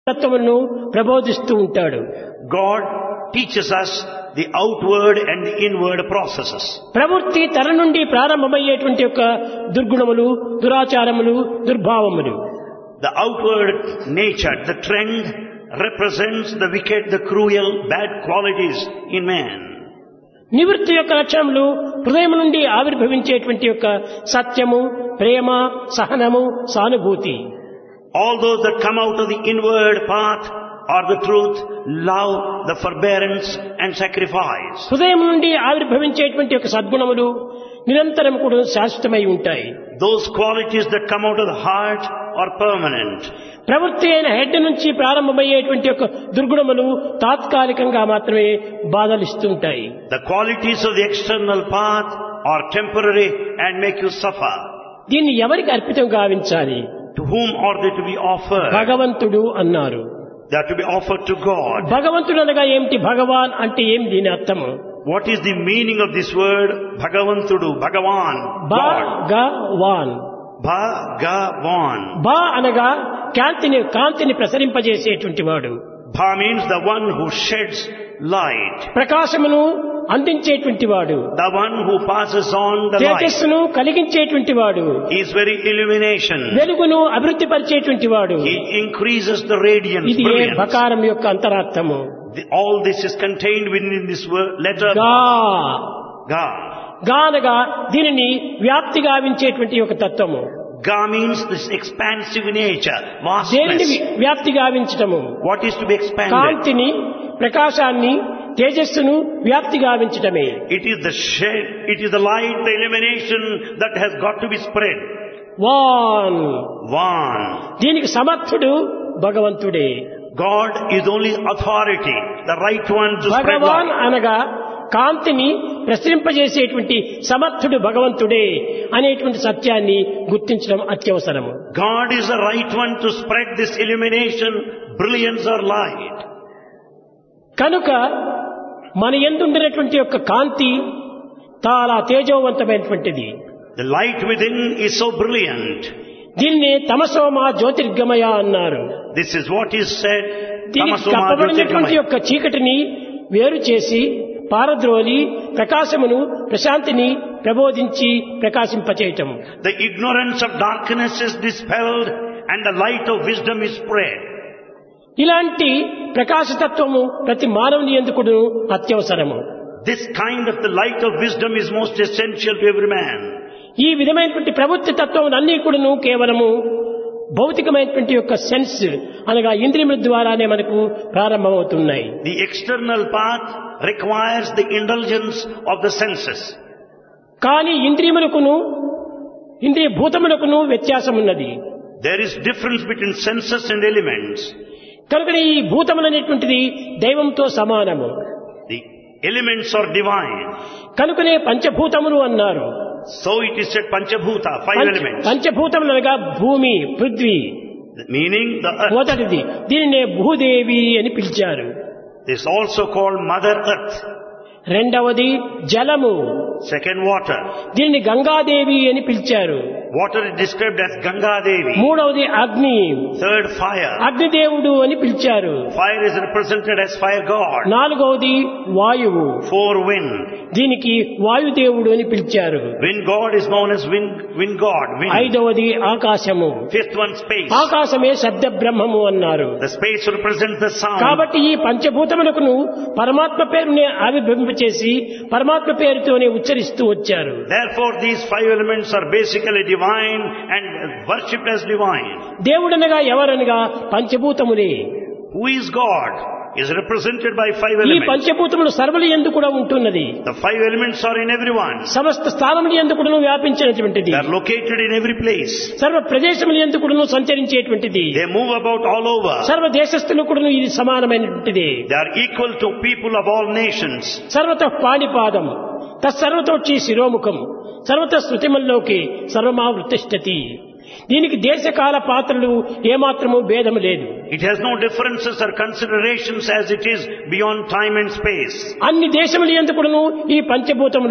తత్వమును ప్రబోధిస్తూ ఉంటాడు. God teaches us the outward and the inward processes. ప్రవృత్తి తన నుండి ప్రారంభమయ్యేటువంటి యొక్క దుర్గుణములు, దురాచారములు, దుర్భావములు. The outward nature, the trend represents the wicked, the cruel, bad qualities in man. నివృత్తి యొక్క లక్షణములు హృదయం నుండి ఆవిర్భవించేటువంటి యొక్క సత్యము, ప్రేమ, సహనము, సానుభూతి. All those that come out of the inward path are the truth, love, the forbearance and sacrifice. హృదయం నుండి ఆవిర్భవించేటువంటి యొక్క సద్గుణములు నిరంతరం కూడా శాశ్వతమై ఉంటాయి. Those qualities that come out of the heart are permanent. ప్రవృత్తి అయిన హెడ్ నుంచి ప్రారంభమయ్యేటువంటి యొక్క దుర్గుణములు తాత్కాలికంగా మాత్రమే బాధలిస్తుంటాయి. The qualities of the external path are temporary and make you suffer. దీన్ని ఎవరికి అర్పితం గావించాలి? To whom are they to be offered? భగవంతుడు అన్నారు. They are to be offered to God. భగవంతుడు అనగా ఏమిటి? భగవాన్ అంటే ఏమి దీని అర్థము? What is the meaning of this word Bhagavantudu, Bhagavan, God? Bhagavan. Bhagavan. బా అనగా కాంతిని ప్రసరింపజేసేటువంటి వాడు. Bha means the one who sheds light. ప్రకాశమును అందించేటువంటి వాడు. The one who passes on the light. తేజస్సును కలిగించేటువంటి వాడు. He is very illumination. వెలుగును అభివృద్ధి పరిచేటువంటి వాడు. He increases the radiance, ఇది ఏ brilliance. బకారం యొక్క అంతరార్థము. All this is contained within this word, letter గా. Ga. గా అనగా దీనిని వ్యాప్తి గావించేటువంటి ఒక తత్వము. Ga means this expansive nature, దేనిని vastness. వ్యాప్తి గావించటము? What is to be expanded? కాంతిని, ప్రకాశాన్ని, తేజస్సును వ్యాప్తి గావించటమే. It is the shade, it is the light, the illumination that has got to be spread. Van. One. దీనికి సమర్థుడు భగవంతుడే. God is only authority, the right one to spread Bhagavan light. అనగా కాంతిని ప్రసరింపజేసేటువంటి సమర్థుడు భగవంతుడే అనేటువంటి సత్యాన్ని గుర్తించడం అత్యవసరము. God is the right one to spread this illumination, brilliance or light. కనుక మన యందుండినటువంటి యొక్క కాంతి చాలా తేజోవంతమైనటువంటిది. The light within is so brilliant. దీన్ని తమసోమ జ్యోతిర్గమయ అన్నారు. This is what is said. దీనికి Tamasoma కప్పబడినటువంటి Jyotirgamaya. యొక్క చీకటిని వేరు చేసి పారద్రోలి ప్రకాశమును, ప్రశాంతిని ప్రబోధించి ప్రకాశింపచేయటం. The ignorance of darkness is dispelled and the light of wisdom is spread. ఇలాంటి ప్రకాశతత్వము ప్రతి మానవుని యందుకును అత్యవసరము. This kind of the light of wisdom is most essential to every man. ఈ విధమైనటువంటి ప్రవృత్తి తత్వం అన్నీ కూడాను కేవలము భౌతికమైనటువంటి యొక్క సెన్స్ అనగా ఇంద్రియముల ద్వారానే మనకు ప్రారంభమవుతున్నాయి. The external path requires the indulgence of the senses. కానీ ఇంద్రియములకును ఇంద్రియ భూతములకును వ్యత్యాసం ఉన్నది. There is difference between senses and elements. కనుక ఈ భూతములనేటువంటిది దైవంతో సమానము. The elements are divine. కనుకనే పంచభూతములు అన్నారు. So it is said Panchabhuta, five elements. పంచభూతములు అనగా భూమి, పృథ్వీ, Meaning the earth. మొదటిది. దీనినే భూదేవి అని పిలిచారు. This is also called Mother Earth. రెండవది జలము. Second, water. దీనిని గంగాదేవి అని పిలిచారు. Water is described as Ganga Devi. మూడవది అగ్ని. Third, fire. అగ్నిదేవుడు అని పిలిచారు. Fire is represented as fire god. నాలుగవది వాయువు. Four, wind. దీనికి వాయుదేవుడు అని పిలిచారు. Wind god is known as wind god. Wind. ఐదవది ఆకాశము. Fifth one, space. ఆకాశమే శబ్ద బ్రహ్మము అన్నారు. The space represents the sound. కాబట్టి ఈ పంచభూతములకును పరమాత్మ పేరునే ఆవిర్భవింపచేసి పరమాత్మ పేరుతోనే ఉచ్చరిస్తూ వచ్చారు. Therefore, these five elements are basically divine and worshipped as divine. దేవుడనగా ఎవరనగా పంచభూతములే. Who is God? Is represented by five ఈ elements. పంచభూతములు సర్వుల యందు కూడా ఉంటున్నది. The five elements are in everyone. సమస్త స్థానముల యందు కూడా వ్యాపించినటువంటిది. They are located in every place. సర్వ ప్రదేశముల యందు కూడా సంచరించేటువంటిది. They move about all over. సర్వ దేశస్థులు కూడా ఇది సమానమైనటువంటిది. They are equal to people of all nations. సర్వత పాణిపాదం తత్సర్వతోచి శిరోముఖం సర్వత శృతిమల్లోకి సర్వమావృతిష్టతి. దీనికి దేశకాల పాత్రలు ఏమాత్రము భేదము లేదు. It has no differences or considerations as it is beyond time and space. అన్ని దేశముల యందు కూడాను ఈ పంచభూతములు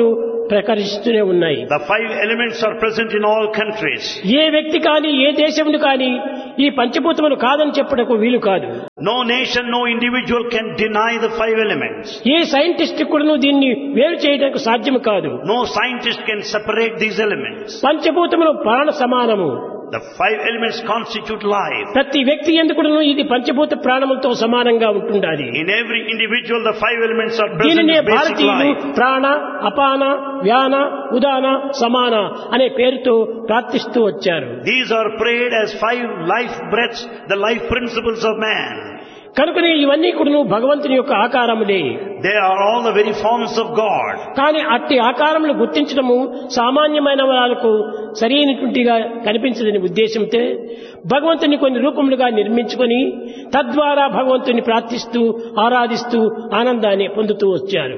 ప్రకటిస్తూనే ఉన్నాయి. The 5 elements are present in all countries. ఏ వ్యక్తి కానీ ఏ దేశమును కానీ ఈ పంచభూతములు కాదని చెప్పుటకు వీలు కాదు. No nation, no individual can deny the 5 elements. A scientist కూడా దీన్ని వేరు చేయడానికి సాధ్యం కాదు. No scientist can separate these elements. పంచభూతములు ప్రాణ సమానము. The 5 elements constitute life. ప్రతి వ్యక్తి ఎందుకును ఇది పంచభూత ప్రాణములతో సమానంగా ఉంటుండాలి. In every individual, the 5 elements are present దీనినే in basic భారతీయులు life. ప్రాణ, అపాన, వ్యాన, ఉదాన, సమాన అనే పేరుతో ప్రార్థిస్తూ వచ్చారు. These are prayed as 5 life breaths, the life principles of man. కనుకనే ఇవన్నీ కూడా భగవంతుని యొక్క ఆకారములే. They are all the very forms of God. కానీ అట్టి ఆకారములు గుర్తించడము సామాన్యమైన వాళ్ళకు సరైనటువంటిగా కనిపించదని ఉద్దేశంతో భగవంతుని కొన్ని రూపములుగా నిర్మించుకొని తద్వారా భగవంతుని ప్రార్థిస్తూ ఆరాధిస్తూ ఆనందాన్ని పొందుతూ వచ్చారు.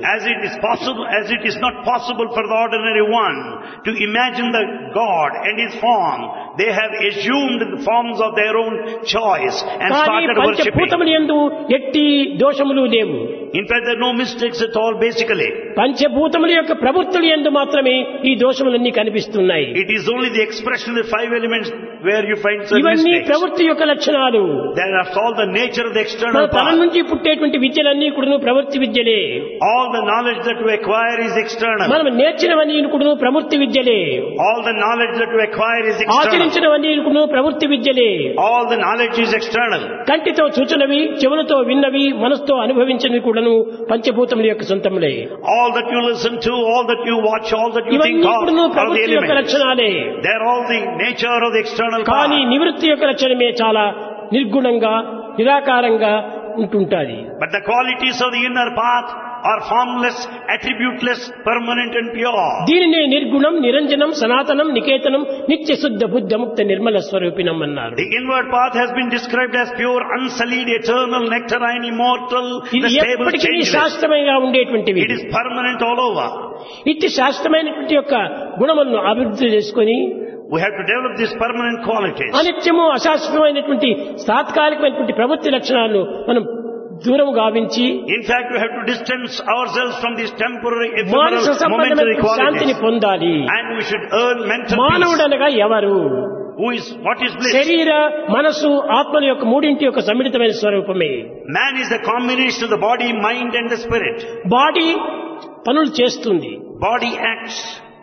As it is not possible for the ordinary one to imagine the God and His form, they have assumed the forms of their own choice and started worshipping. పంచభూతములు యందు ఎట్టి దోషములు లేవు. In fact, there are no mistakes at all basically. పంచభూతముల యొక్క ప్రవృత్తులు యందు మాత్రమే ఈ దోషములన్నీ కనిపిస్తున్నాయి. It is only the expression of the 5 elements where you find certain ఇవన్నీ mistakes. ప్రవృత్తి యొక్క లక్షణాలు. That are all the nature of the external మన తన part. నుంచి పుట్టేటువంటి విద్యలన్నీ కూడా ప్రవృత్తి విద్యలే. All the knowledge that we acquire is external. మనం నేర్చినవన్నీ కూడా ప్రవృత్తి విద్యలే. All the knowledge that we acquire is external. ఆచరించినవన్నీ కూడా ప్రవృత్తి విద్యలే. All the knowledge is external. కంటితో చూచినవి, చెవులతో విన్నవి, మనసుతో అనుభవించినవి కూడాను పంచభూతముల యొక్క సొంతములే. All that you listen to, all that you watch, all that you think ఇవన్నీ of కూడాను are the ప్రవృత్తి యొక్క elements. లక్షణాలే. They are all the nature of the external కానీ part. నివృత్తి యొక్క లక్షణమే చాలా నిర్గుణంగా నిరాకారంగా ఉంటుంటాది. But the qualities of the inner path are formless, attributeless, permanent and pure. దీనినే నిర్గుణం, నిరంజనం, సనాతనం, నికేతనం, నిత్య శుద్ధ బుద్ధ ముక్త నిర్మల స్వరూపిణం అన్నారు. The inward path has been described as pure, unsullied, eternal, nectarine, immortal, ఇది the stable, ఎప్పటికీ changeless. శాశ్వతంగా ఉండేటువంటివి. It is permanent all over. ఇట్టి శాశ్వతమైనటువంటి యొక్క గుణములను అభివృద్ధి చేసుకొని We have to develop these permanent qualities. అనిత్యము అశాశ్వతమైనటువంటి తాత్కాలికమైనటువంటి ప్రవృత్తి లక్షణాలను మనం దూరం గావించి In fact, we have to distance ourselves from these temporary, Manasa ephemeral, momentary సంబంధమైన శాంతిని qualities. పొందాలి. And we should earn mental మానవుడు peace. అనగా ఎవరు? What is bliss? శరీర, మనసు, ఆత్మల యొక్క మూడింటి యొక్క సమ్మిళితమైన స్వరూపమే. Man is the combination of the body, mind and the spirit. Body పనులు చేస్తుంది, Body acts.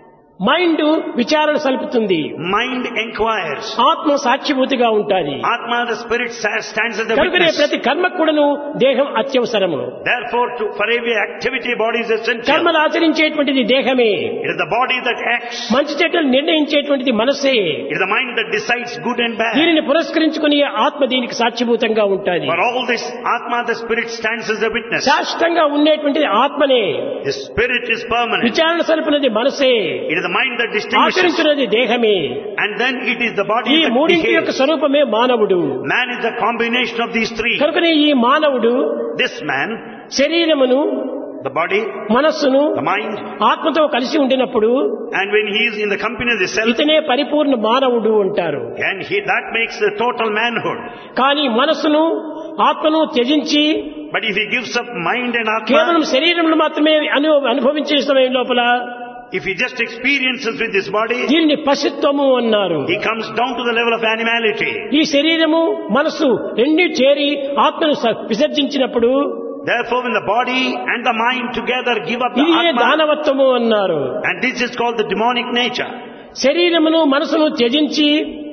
మైండ్ విచారణ సలుపుతుంది, Mind inquires. ఆత్మ సాక్షిభూతిగా ఉంటుంది. Atma, the spirit, stands as the కనుకనే witness. ప్రతి కర్మకు కూడాను దేహం అత్యవసరము. Therefore, for every activity, body is essential. కర్మలు ఆచరించేటువంటిది దేహమే. It is the body that acts. మంచి చెడ్డలు నిర్ణయించేటువంటిది మనసే. It is the mind that decides good and bad. దీనిని పురస్కరించుకుని ఆత్మ దీనికి సాక్షిభూతంగా ఉంటుంది. For all this, Atma, the spirit, stands as a witness. శాశ్వతంగా ఉండేటువంటిది ఆత్మనే. The spirit is permanent. విచారణ సలుపునది మనసే. It is the mind that distinguishes. ఆచరించున్నది దేహమే. And then it is the body ఈ that మూడింటి యొక్క behaves. స్వరూపమే మానవుడు. Man is the combination of these three. కనుకనే ఈ మానవుడు This man, శరీరమును, the body, మనస్సును, the mind, ఆత్మతో కలిసి ఉండినప్పుడు and when he is in the company of the self, ఇతనే పరిపూర్ణ మానవుడు అంటారు. and that makes the total manhood. కానీ మనస్సును, ఆత్మను త్యజించి But if he gives up mind and కేవలం Atma, శరీరమును మాత్రమే అనుభవించే సమయం లోపల if he just experiences with this body, దీనిని పశుత్వము అన్నారు. he comes down to the level of animality. ఈ శరీరము, మనస్సు రెండు చేరి ఆత్మను విసర్జించినప్పుడు Therefore, when the body and the mind together give up the ఇది Atma, దానవత్వము అన్నారు. and this is called the demonic nature. శరీరమును, మనసును త్యజించి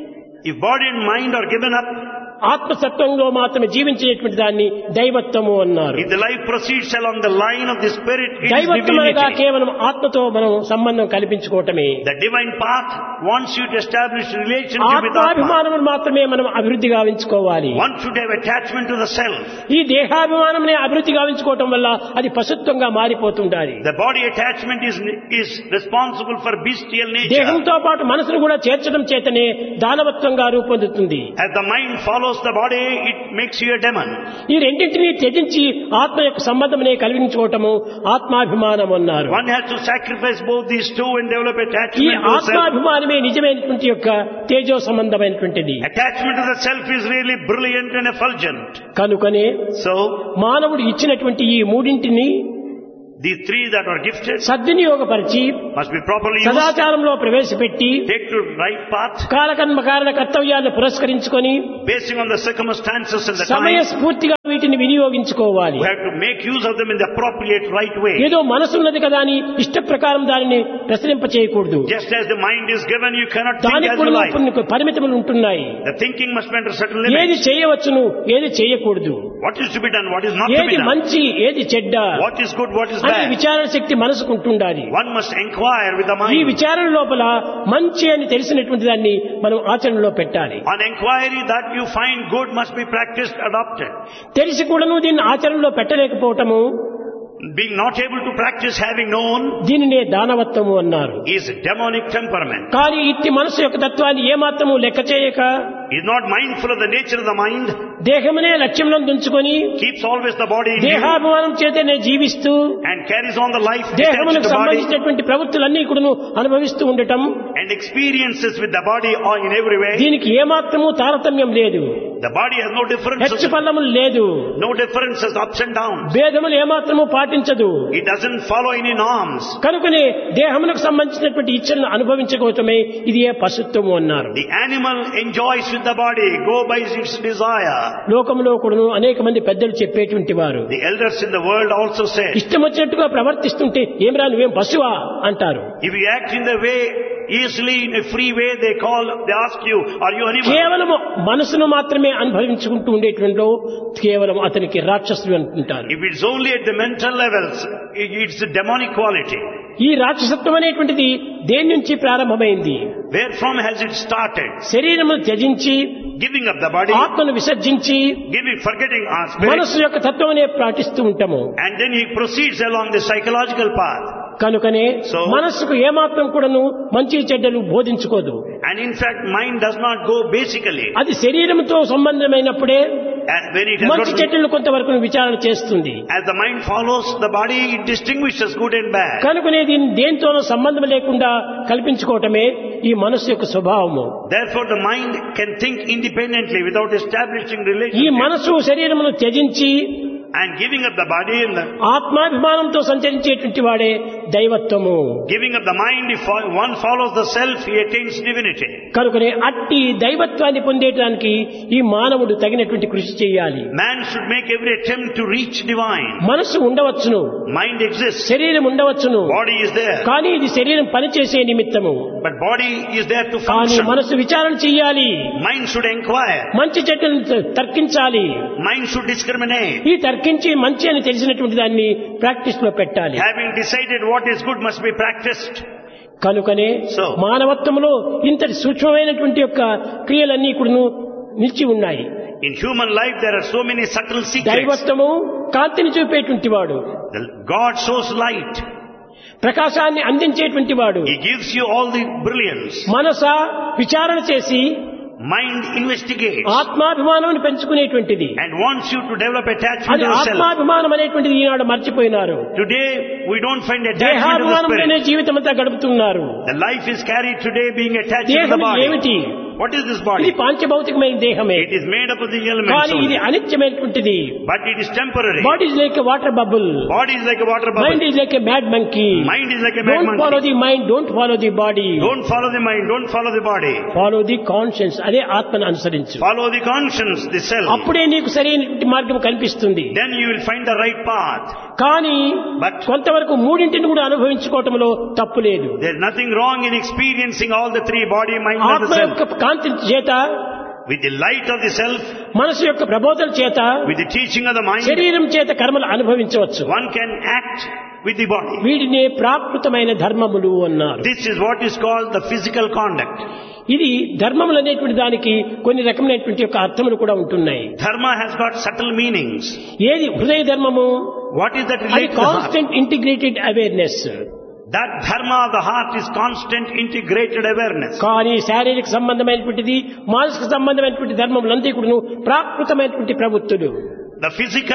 If body and mind are given up, ఆత్మసత్వంలో మాత్రమే జీవించేటువంటి దాన్ని దైవత్వము అన్నారు. if the life proceeds along the line of the spirit, it is దైవత్వమనగా divinity. కేవలం ఆత్మతో మనం సంబంధం కల్పించుకోవటమే. The divine path wants you to establish relationship with Atma. ఆత్మాభిమానమును మాత్రమే మనం అభివృద్ధి గావించుకోవాలి. One should have attachment to the self. ఈ దేహాభిమానమునే అభివృద్ధి గావించుకోవటం వల్ల అది పశుత్వంగా మారిపోతుండాలి. The body attachment is responsible for bestial nature. దేహంతో పాటు మనసును కూడా చేర్చడం చేతనే దానవత్వంగా రూపొందుతుంది. As the mind follows the body, it makes you a demon. ఈ రెండింటినీ త్యజించి ఆత్మ యొక్క సంబంధమునే కలిగించుకోవటము ఆత్మాభిమానం అన్నారు. One has to sacrifice both these two and develop ఈ attachment to the self. ఆత్మాభిమానమే నిజమైనటువంటి యొక్క తేజో సంబంధమైనటువంటిది. Attachment to the self is really brilliant and effulgent. కనుకనే So, మానవుడు ఇచ్చినటువంటి ఈ మూడింటిని These three that are gifted సద్వినియోగపరిచి must be properly used. సదాచారంలో ప్రవేశపెట్టి Take to right path, కాలకర్మ కారణ కర్తవ్యాలను పురస్కరించుకొని basing on the circumstances and the సమయ time. స్ఫూర్తిగా వీటిని వినియోగించుకోవాలి. We have to make use of them in the appropriate right way. ఏదో మనసున్నది కదా అని ఇష్ట ప్రకారం దానిని ప్రసరింప చేయకూడదు. Just as the mind is given, you cannot think దానికి as you కూడా like. కొన్ని పరిమితులు ఉంటున్నాయి. The thinking must be under certain ఏది limits. చేయవచ్చును, ఏది చేయకూడదు, What is to be done, what is not to be ఏది done. మంచి, ఏది చెడ్డ What is good, what is అనే bad. విచారణ శక్తి మనసుకు ఉంటుండాలి. One must inquire with the ఈ mind. విచారణ లోపల మంచి అని తెలిసినటువంటి దాన్ని మనం ఆచరణలో పెట్టాలి. On inquiry that you find good must be practiced, adopted. తెలిసి కూడాను దీన్ని ఆచరణలో పెట్టలేకపోవటము Being not able to practice having known దీనినే దానవత్వము అన్నారు. is demonic temperament. కానీ ఇట్టి మనసు యొక్క తత్వాన్ని ఏమాత్రము లెక్క చేయక Is not mindful of the nature of the mind, దేహమునే లక్ష్యంలో ఉంచుకొని keeps always the body in view, దేహాభిమానం చేతనే జీవిస్తూ and carries on the life attached దేహమునకు to the body, సంబంధించినటువంటి ప్రవృత్తులన్నీ కూడాను అనుభవిస్తూ ఉండటం, and experiences with the body or in every way. దీనికి ఏమాత్రము తారతమ్యం లేదు, The body has no differences, హెచ్చు పల్లములు లేదు, no differences, ups and downs. భేదములు ఏమాత్రము పాటించదు. It doesn't follow any norms. కనుకనే దేహమునకు సంబంధించినటువంటి ఇచ్చలను అనుభవించుకోవటమే ఇది ఏ పశుత్వము అన్నారు. The animal enjoys with the body, go by its desire. లోకంలో కూడాను అనేక మంది పెద్దలు చెప్పేటువంటి వారు The elders in the world also say, ఇష్టం వచ్చినట్టుగా ప్రవర్తిస్తుంటే ఏమిరా నువ్వేం పశువా అంటారు. if you act in the way, easily in a free way, they ask you, are you animal? కేవలం మనసును మాత్రమే అనుభవించుకుంటూ ఉండేటువంటి కేవలం అతనికి రాక్షసుడు అనుకుంటారు. If it's only at the mental levels, it's a demonic quality. ఈ రాక్షసత్వం అనేటువంటిది దేని నుంచి ప్రారంభమైంది? Where from has it started? శరీరమును త్యజించి Giving up the body, ఆత్మను విసర్జించి forgetting our spirit, మనసు యొక్క తత్వమనే పాటిస్తూ ఉంటాము. and then he proceeds along the psychological path. కనుకనే So- మనస్సుకు ఏమాత్రం కూడాను మంచి చెడ్డలు బోధించుకోదు. And in fact, mind does not go basically. అది శరీరంతో సంబంధమైనప్పుడే And when it has మంచి got, చెడ్డలు కొంతవరకు విచారణ చేస్తుంది. as the mind follows the body, it distinguishes good and bad. కనుకనే దీన్ని దేంతోనూ సంబంధం లేకుండా కల్పించుకోవటమే ఈ మనస్సు యొక్క స్వభావము. Therefore, the mind can think independently without establishing ఈ relationship. మనసు శరీరమును త్యజించి And giving up the body and ఆత్మాభిమానంతో సంచరించేటువంటి వాడే దైవత్వము. giving up the mind, if one follows the self, he attains divinity. కనుకనే అట్టి దైవత్వాన్ని పొందేటానికి ఈ మానవుడు తగినటువంటి కృషి చేయాలి. Man should make every attempt to reach divine. మనసు ఉండవచ్చును, Mind exists, శరీరం ఉండవచ్చును, body is there, కానీ ఇది శరీరం పనిచేసే నిమిత్తము. but body is there to కానీ function. మనసు విచారణ చెయ్యాలి, Mind should inquire, మంచి చెడ్డలను తర్కించాలి. mind should discriminate. ఈ తర్కించి మంచి అని తెలిసినటువంటి దాన్ని ప్రాక్టీస్ లో పెట్టాలి. Having decided what is good must be practiced. కనుకనే So- మానవత్వంలో ఇంతటి సూక్ష్మమైనటువంటి యొక్క క్రియలన్నీ కూడా నిలిచి ఉన్నాయి. In human life there are so many subtle secrets. దైవత్వము కాంతిని చూపేటువంటి వాడు, God shows light. ప్రకాశాన్ని అందించేటువంటి వాడు. He gives you all the brilliance. మనస విచారణ చేసి Mind investigates ఆత్మాభిమానాన్ని పెంచుకునేటువంటిది. and wants you to develop attachment అది to the self. ఆత్మాభిమానం అనేటువంటిది ఈనాడు మర్చిపోయినారు. Today we don't find attachment to the దేహాభిమానంలోనే spirit. జీవితం అంతా గడుపుతున్నారు. The life is carried today being attached to the దేహం body. ఏమిటి? What is this ఇది body? పాంచభౌతికమైన దేహమే, It is made up of the elements కానీ ఇది only. అనిత్యమైనటువంటిది. But it is temporary. Body is like a water bubble, Body is like a water mind bubble. Is like a mad monkey. Mind is like a mad don't follow monkey. The mind, don't follow the body, Don't follow the mind, don't follow the body. Follow the conscience. అదే ఆత్మను అనుసరించు. Follow the conscience, the self. అప్పుడే నీకు సరైనటువంటి మార్గం కనిపిస్తుంది. Then you will find the right path. కానీ But- కొంతవరకు మూడింటిని కూడా అనుభవించుకోవటంలో తప్పు లేదు. There is nothing wrong in experiencing all the three: body, mind and the ఆత్మ self. యొక్క కాంతి చేత, With the light of the self, మనసు యొక్క ప్రబోధన చేత, with the teaching of the mind, శరీరం చేత కర్మలు అనుభవించవచ్చు. one can act with the body. వీటినే ప్రాకృతమైన ధర్మములు అన్నారు. This is what is called the physical conduct. ఇది ధర్మములు అనేటువంటి దానికి కొన్ని రకమైనటువంటి యొక్క అర్థములు కూడా ఉంటున్నాయి. Dharma has got subtle meanings. ఏది హృదయ ధర్మము? What is that అది related to the heart? Constant integrated awareness. That dharma of the heart is constant integrated awareness. కానీ శారీరక సంబంధమైనటువంటిది, మానసిక సంబంధమైనటువంటి ధర్మములంతా కూడా ప్రాకృతమైనటువంటి ప్రవృత్తులు. The physical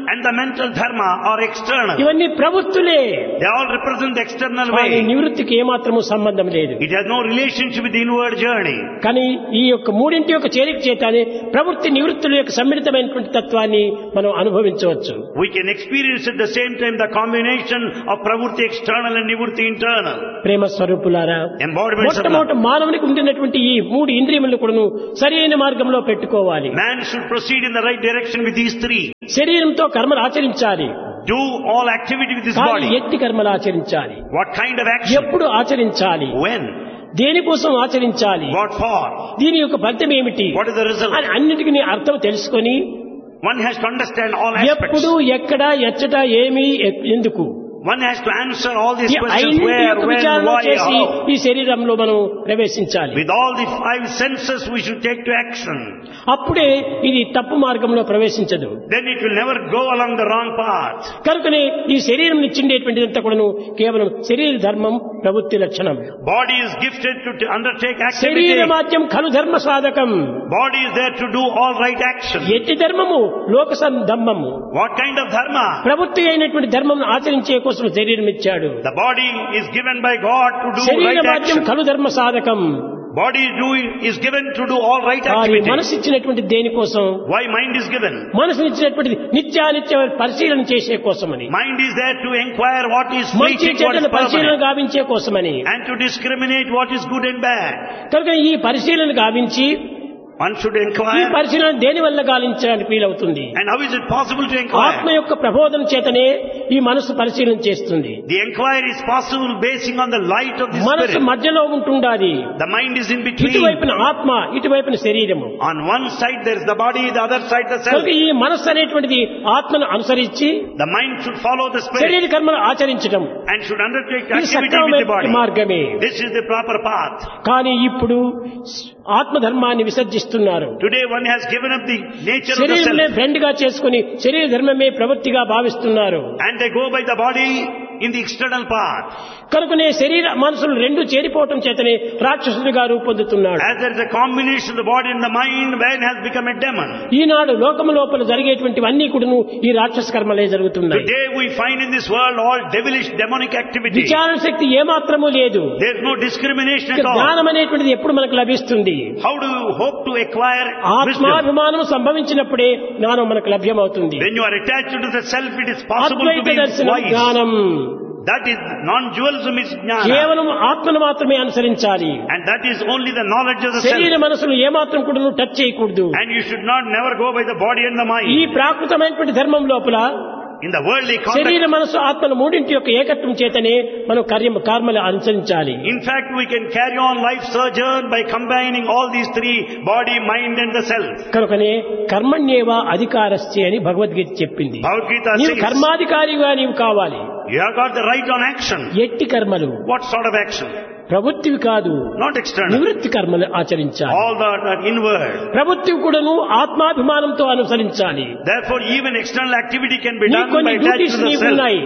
and the mental dharma are external. ఇవన్నీ ప్రవృత్తులే. They all represent the external కానీ way. నివృత్తికి ఏమాత్రము సంబంధం లేదు. It has no relationship with the inward journey. కానీ ఈ యొక్క మూడింటి యొక్క చేరిక చేతనే ప్రవృత్తి నివృత్తుల యొక్క సమ్మిళితమైనటువంటి తత్వాన్ని మనం అనుభవించవచ్చు. We can experience at the same time the combination of pravurti external and nivurti internal. ప్రేమ స్వరూపులారా, Embodiments of love. మొట్టమొదటి మానవునికి ఉండినటువంటి ఈ మూడు ఇంద్రియములను కూడాను సరైన మార్గంలో పెట్టుకోవాలి. Man should proceed in the right direction with these three. శరీరంతో కర్మలు ఆచరించాలి. Do all activity with this కానీ body. ఎట్టి కర్మలు ఆచరించాలి. What kind of action? ఎప్పుడు ఆచరించాలి, When? దేనికోసం ఆచరించాలి, What for? దీని యొక్క ఫలితం ఏమిటి What is the result? అని అన్నిటికీ అర్థం తెలుసుకొని One has to understand all aspects. ఎప్పుడు ఎక్కడ ఎచ్చట ఏమి ఎందుకు One has to answer all these ఈ questions: ఐదింటి where, యొక్క when, విచారణ why, చేసి how. ఈ శరీరంలో మనం ప్రవేశించాలి. With all the five senses we should take to action. అప్పుడే ఇది తప్పు మార్గంలో ప్రవేశించదు. Then it will never go along the wrong path. కనుకనే ఈ శరీరం ఇచ్చిండేటువంటిదంతా కూడాను కేవలం శరీర ధర్మం ప్రవృత్తి లక్షణం. Body is gifted to undertake activity. శరీరమాద్యం ఖలు ధర్మ సాధకం. Body is there to do all right action. ఎట్టి ధర్మము లోక ధర్మము. What kind of dharma? ప్రవృత్తి అయినటువంటి ధర్మం ఆచరించే కోసం శరీరం ఇచ్చాడు. The body is given by God to do right శరీరమాద్యం action. ఖలు ధర్మ సాధకం. Body is given to do all right కానీ activity. మనసు ఇచ్చినటువంటి దేనికోసం? Why mind is given? మనసు ఇచ్చినటువంటి నిత్యానిత్య పరిశీలన చేసే కోసమని, Mind is there to inquire what is మంచి fleeting, what చెడ్డల is పరిశీలన permanent, గావించే కోసమని. and to discriminate what is good and bad. కనుక ఈ పరిశీలన గావించి One should ఈ inquire. పరిశీలన దేని వల్ల గావించడానికి వీలవుతుంది? And how is it possible to ఆత్మ inquire? యొక్క ప్రబోధన చేతనే ఈ మనసు పరిశీలన చేస్తుంది. The inquiry is possible basing on the light of the మనసు spirit. మధ్యలో ఉంటుండాలి. The mind is in between. ఇటువైపున ఆత్మ, ఇటువైపున శరీరము. On one side there is the body, the other side the self. కనుక ఈ మనస్సు అనేటువంటిది ఆత్మను అనుసరించి The mind should follow the spirit శరీర కర్మలు ఆచరించడం and should undertake ఇది activity with the సక్రమమైన body. మార్గమే. This is the proper path. కానీ ఇప్పుడు ఆత్మధర్మాన్ని విసర్జిస్తున్నారు. Today one has given up the nature of the శరీరమే self ఫ్రెండ్ గా చేసుకుని శరీర ధర్మమే ప్రవృత్తిగా భావిస్తున్నారు. and they go by the body in the external path. కనుకనే శరీర మనసులు రెండు చేరిపోవటం చేతనే రాక్షసుడిగా రూపొందుతున్నాడు. As there is a combination of the body and the mind, man has become a demon. ఈనాడు లోకము లోపల జరిగేటువంటివన్నీ కూడాను ఈ రాక్షస కర్మలే జరుగుతున్నాయి. Today we find in this world all devilish demonic activity. విచారణ శక్తి ఏమాత్రము లేదు. There is no discrimination at all. జ్ఞానం అనేటువంటిది ఎప్పుడు మనకు లభిస్తుంది? How do you hope to acquire wisdom? ఆత్మాభిమానం సంభవించినప్పుడే జ్ఞానం మనకు లభ్యమవుతుంది. When you are attached to the self, it is possible to Advaita be దర్శనం wise. జ్ఞానం. That is non-dualism is jnana. కేవలం ఆత్మను మాత్రమే అనుసరించాలి. And that is only the knowledge of the శరీర self. మనసులు ఏమాత్రం కూడా టచ్ చేయకూడదు. And you should not never go by the body and the ఈ mind. ప్రాకృతమైనటువంటి ధర్మం లోపల In the worldly శరీర context, మనసు ఆత్మల మూడింటి యొక్క ఏకత్వం చేతనే మనం కర్మలు అనుసరించాలి. in fact, we can carry on life sojourn by combining all these three: body, mind and the self. కనుకనే కర్మణ్యేవా అధికారస్య అని భగవద్గీత చెప్పింది. Bhagavad Gita నీవు says, కర్మాధికారిగా నీవు కావాలి. you have got the right on action. ఎట్టి కర్మలు What sort of action? ప్రవృత్తివి కాదు, Not external. నివృత్తి కర్మలు ఆచరించాలి. All that are inward. ప్రవృత్తివి కూడాను ఆత్మాభిమానంతో అనుసరించాలి. Therefore, even external activity can be నీ done కొన్ని by attached duties to the నీకు self. ఉన్నాయి,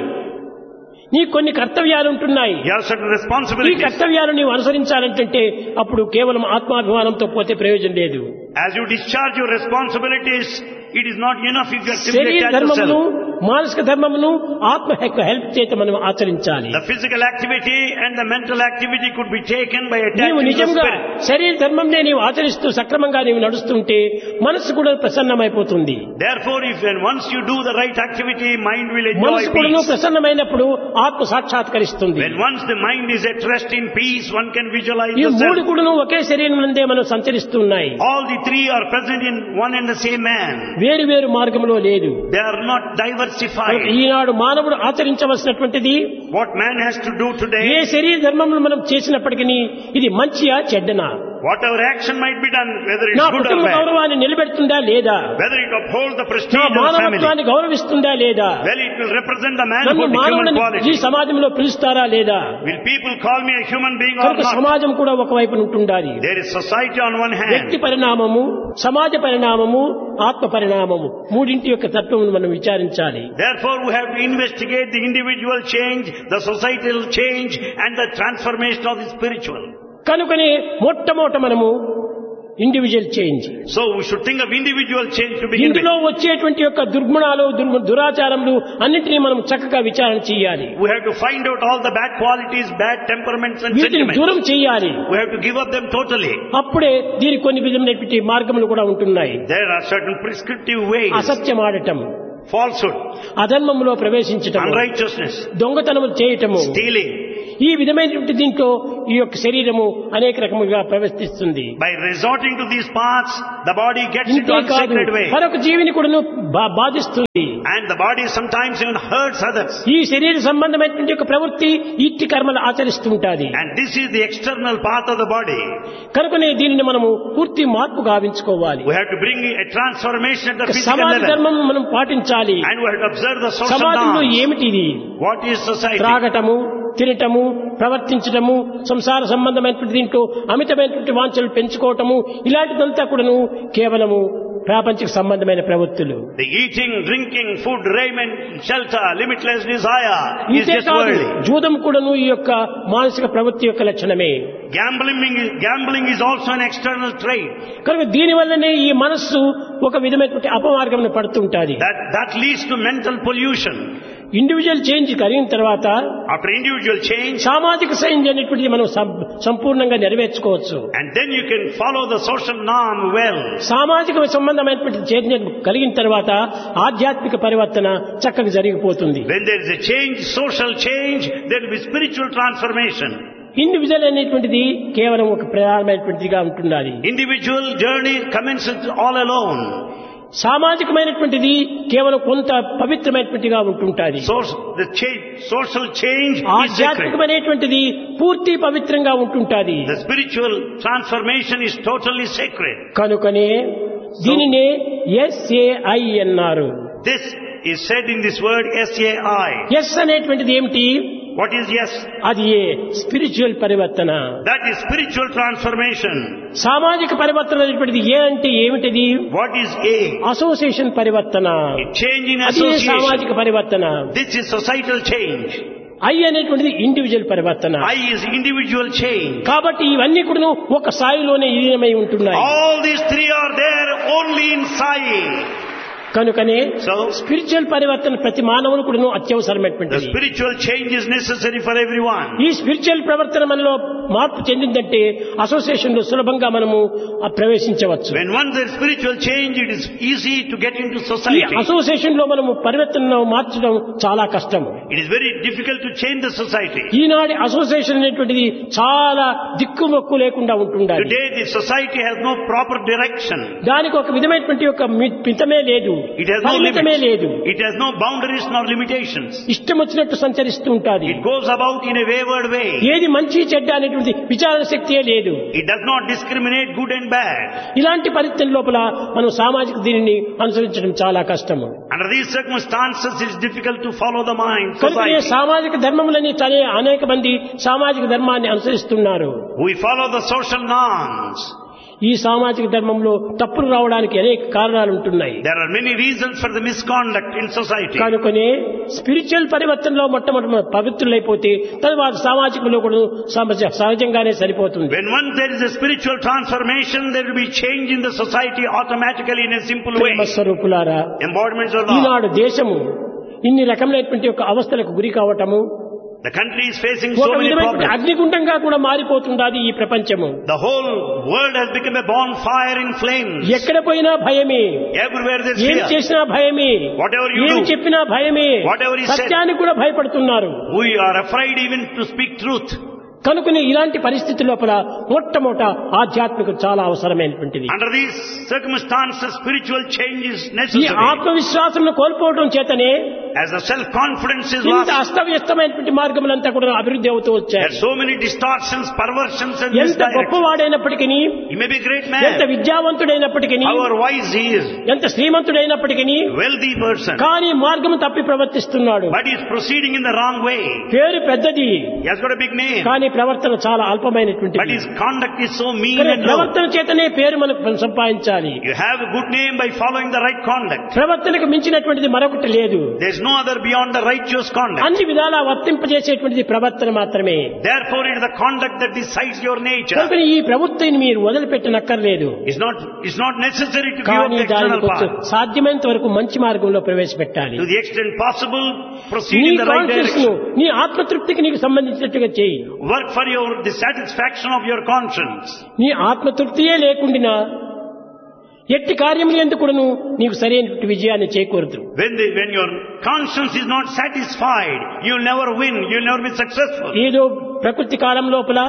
నీ కొన్ని కర్తవ్యాలు ఉంటున్నాయి. You have certain ఈ responsibilities. కర్తవ్యాలు నీవు అనుసరించాలంటే అప్పుడు కేవలం ఆత్మాభిమానంతో పోతే ప్రయోజనం లేదు. As you discharge your responsibilities, it is not enough if you are simply శరీర attached to ధర్మమును self. మానసిక ధర్మమును ఆత్మ యొక్క హెల్ప్ చేత మనం ఆచరించాలి. The physical activity and the mental activity could be taken by నీవు attaching to the నిజంగా spirit. శరీర ధర్మంనే నీవు ఆచరిస్తూ సక్రమంగా నీవు నడుస్తుంటే మనసు కూడా ప్రసన్నమైపోతుంది. Therefore, if and once you do the right activity, mind will enjoy మనసు కూడా peace. ప్రసన్నమైనప్పుడు ఆత్మ సాక్షాత్కరిస్తుంది. When once the mind is at rest in peace, one can visualize ఈ the మూడు self. కూడా ఒకే శరీరం నందే మనం సంచరిస్తున్నాయి. All the three are present in one and the same man. వేరు వేరు మార్గంలో లేదు. They are not diversified. ఈనాడు మానవుడు ఆచరించవలసినటువంటిది What man has to do A today, శరీర ధర్మములు మనం చేసినప్పటికీ ఇది మంచియా చెడ్డనా, whatever action might be done, whether it's నా good or కుటుంబ bad, గౌరవాన్ని నిలబెడుతుందా లేదా, whether it upholds the నా prestige of the family, మానవత్వాన్ని గౌరవిస్తుందా లేదా, well, it will represent the నన్ను manhood, the human మానవుని ఈ quality. సమాజంలో పిలుస్తారా లేదా, Will people call me a human being or కనుక not? సమాజం కూడా ఒకవైపు ఉంటుండాలి. There is society on one hand. వ్యక్తి పరిణామము, సమాజ పరిణామము, ఆత్మ పరిణామము మూడింటి యొక్క తత్వమును మనం విచారించాలి. Therefore, we have to investigate the individual change, the societal change and the transformation of the spiritual. కనుకనే మొట్టమొదట మనము individual change. So we should think of individual change to begin with. ఇందులో వచ్చేటువంటి యొక్క దుర్గుణాలు దురాచారములు అన్నింటినీ మనం చక్కగా విచారణ చేయాలి. We have to find out all the bad qualities, bad temperaments and వీటిని sentiments. దూరం చేయాలి. We have to give up them totally. అప్పుడే దీనికి కొన్ని విధమైనటువంటి మార్గములు కూడా ఉంటున్నాయి. There are certain prescriptive ways. అసత్యం ఆడటం, Falsehood, అధర్మములో ప్రవేశించటం, unrighteousness, దొంగతనము చేయటము, stealing. ఈ విధమైనటువంటి దీంట్లో ఈ యొక్క శరీరము అనేక రకములుగా ప్రవర్తిస్తుంది. By resorting to these paths, the body gets into ఇంతే కాదు, unsacred way. మరొక జీవిని కూడా బాధిస్తుంది. And the body sometimes even hurts others. ఈ శరీర సంబంధమైనటువంటి యొక్క ప్రవృత్తి ఇట్టి కర్మలు ఆచరిస్తూ ఉంటాది. And this is the external path of the body. కనుకనే దీనిని మనము పూర్తి మార్పు గావించుకోవాలి. We have to bring a transformation at the physical సమాజ level. ధర్మం మనం పాటించాలి. And we have to observe the social సమాజంలో norms. ఏమిటిది? What is society? త్రాగటము, తినటము, ప్రవర్తించటము, సంసార సంబంధమైనటువంటి దీంట్లో అమితమైనటువంటి వాంఛలు పెంచుకోవటము, ఇలాంటిదంతా కూడాను కేవలము ప్రాపంచిక సంబంధమైన ప్రవృత్తులు. The eating, drinking, food, raiment, shelter, limitless desire is ఇంతే just కాదు, worldly. జూదం కూడాను ఈ యొక్క మానసిక ప్రవృత్తి యొక్క లక్షణమే. Gambling is also an external trait. కనుక దీనివల్లనే ఈ మనస్సు ఒక విధమైనటువంటి అపమార్గంలో పడుతుంటాది. That leads to mental pollution. Individual change కలిగిన తర్వాత After individual change, సామాజిక చేంజ్ అనేటువంటిది మనం సంపూర్ణంగా నెరవేర్చుకోవచ్చు. and then you can follow the social norm well. సామాజిక సంబంధమైనటువంటి చేంజ్ కలిగిన తర్వాత ఆధ్యాత్మిక పరివర్తన చక్కగా జరిగిపోతుంది. When there is a change, social change, there will be spiritual transformation. Individual అనేటువంటిది కేవలం ఒక ప్రధానమైనటువంటిదిగా ఉంటున్నది. Individual journey commences all alone. సామాజికమైనటువంటిది కేవలం కొంత పవిత్రమైనటువంటిగా ఉంటుంటుంది. Social change is sacred. ఆధ్యాత్మికమైనటువంటిది పూర్తి పవిత్రంగా ఉంటుంటుంది. The spiritual transformation is totally sacred. కనుకనే దీనినే SAI అన్నారు. This is said in this word SAI. Yes అనేటువంటిది ఏమిటి? What is yes? అది స్పిరిచువల్ పరివర్తన. That is spiritual transformation. సామాజిక పరివర్తన అనేటువంటిది ఏ అంటే ఏమిటిది? What is A? అసోసియేషన్ పరివర్తన. Change in అది association. సామాజిక పరివర్తన. This is societal change. I అనేటువంటిది ఇండివిజువల్ పరివర్తన. I is individual change. కాబట్టి ఇవన్నీ కూడా ఒక స్థాయిలోనే విలీనమై ఉంటున్నాయి. All these three are there only in Sai. కనుకనే So, స్పిరిచువల్ పరివర్తన ప్రతి మానవుని కూడా అత్యవసరమైనటువంటిది. the spiritual change is necessary for everyone. ఈ స్పిరిచువల్ ప్రవర్తన మనలో మార్పు చెందిందంటే అసోసియేషన్ లో సులభంగా మనము ప్రవేశించవచ్చు. When once there is spiritual change, it is easy to get into ఈ society. అసోసియేషన్ లో మనము పరివర్తనను మార్చడం చాలా కష్టం. It is very difficult to change the society. ఈనాటి అసోసియేషన్ అనేటువంటిది చాలా దిక్కుమొక్కు లేకుండా ఉంటుండాలి. Today the society has no proper direction. దానికి ఒక విధమైనటువంటి ఒక మితమే లేదు, It has no పరిమితమే limits. లేదు. It has no boundaries nor limitations. ఇష్టం వచ్చినట్టు సంచరిస్తూ ఉంటాది. It goes about in a wayward way. ఏది మంచి చెడ్డ అనేటువంటి విచారణ శక్తియే లేదు. It does not discriminate good and bad. ఇలాంటి పరిస్థితుల లోపల మనం సామాజిక దీనిని అనుసరించడం చాలా కష్టము. Under these circumstances, it is difficult to follow the mind, కనుక society. సామాజిక ధర్మములని తనే అనేక మంది సామాజిక ధర్మాన్ని అనుసరిస్తున్నారు. We follow the social norms. ఈ సామాజిక ధర్మంలో తప్పులు రావడానికి అనేక కారణాలు ఉంటున్నాయి. There are many reasons for the misconduct in society. కనుకనే స్పిరిచువల్ పరివర్తనలో మొట్టమొదటి పవిత్రులైపోతే తర్వాత సామాజికంలో కూడా సహజంగానే సరిపోతుంది. When once there is a spiritual transformation, there will be change in the society automatically in a simple way. ప్రేమ స్వరూపులారా, Embodiments of love. ఈనాడు దేశము ఇన్ని రకమైనటువంటి ఒక అవస్థలకు గురి కావటము, The country is facing so ఒక many విధమైనటువంటి problems. అగ్నిగుండంగా కూడా మారిపోతున్నది ఈ ప్రపంచము. The whole world has become a bonfire in flames. ఎక్కడ పోయినా భయమే, Everywhere there's ఏం fear. చేసినా భయమే, Whatever you ఏం do, చెప్పినా భయమే, whatever is said, సత్యానికి కూడా భయపడుతున్నారు. we are afraid even to speak truth. కనుకని ఇలాంటి పరిస్థితి లోపల మొట్టమొదట ఆధ్యాత్మిక చాలా అవసరమైనటువంటిది. Under these circumstances, spiritual change is ఈ necessary. ఆత్మవిశ్వాసంను కోల్పోవడం చేతనే As the self-confidence is ఇంత lost, అస్తవ్యస్తమైనటువంటి మార్గములంతా కూడా అభివృద్ధి అవుతూ there వచ్చాయి. are so many distortions, perversions and ఎంత misdirections. గొప్పవాడైనప్పటికీ, He may be a great ఎంత man, విద్యావంతుడైనప్పటికీ, however wise he is, ఎంత శ్రీమంతుడైనప్పటికీ wealthy person, కానీ మార్గము తప్పి ప్రవర్తిస్తున్నాడు. but he is proceeding in the wrong way. పేరు పెద్దది He has got a big name, కానీ ప్రవర్తన చాలా but అల్పమైనటువంటిది. his conduct is so mean కానీ and low. ప్రవర్తన చేతనే పేరు మనకు సంపాదించాలి. You have a good name by following the right conduct. ప్రవర్తనకు మించినటువంటిది మరొకటి లేదు. There is no other beyond the righteous conduct. అన్ని విధాలా వర్తింపజేసేటువంటిది ప్రవర్తన మాత్రమే. Therefore it is the conduct that decides your nature. కనుక ఈ ప్రవృత్తిని మీరు వదిలిపెట్టనక్కర్లేదు. It's not necessary to give up కానీ the external దానికి path. సాధ్యమైనంత వరకు మంచి మార్గంలో ప్రవేశపెట్టాలి. To the extent possible, proceed నీ in the right కాన్షియస్ ను direction. నీ ఆత్మతృప్తికి నీకు సంబంధించినట్టుగా చేయి. Work for the satisfaction of your conscience. నీ ఆత్మతృప్తియే లేకుండా ఎట్టి కార్యములు ఎందుకును నీకు సరైన విజయాన్ని చేకూరదు. When your conscience is not satisfied, you'll never win, you'll never be successful. ఏదో ప్రకృతి కాలం లోపల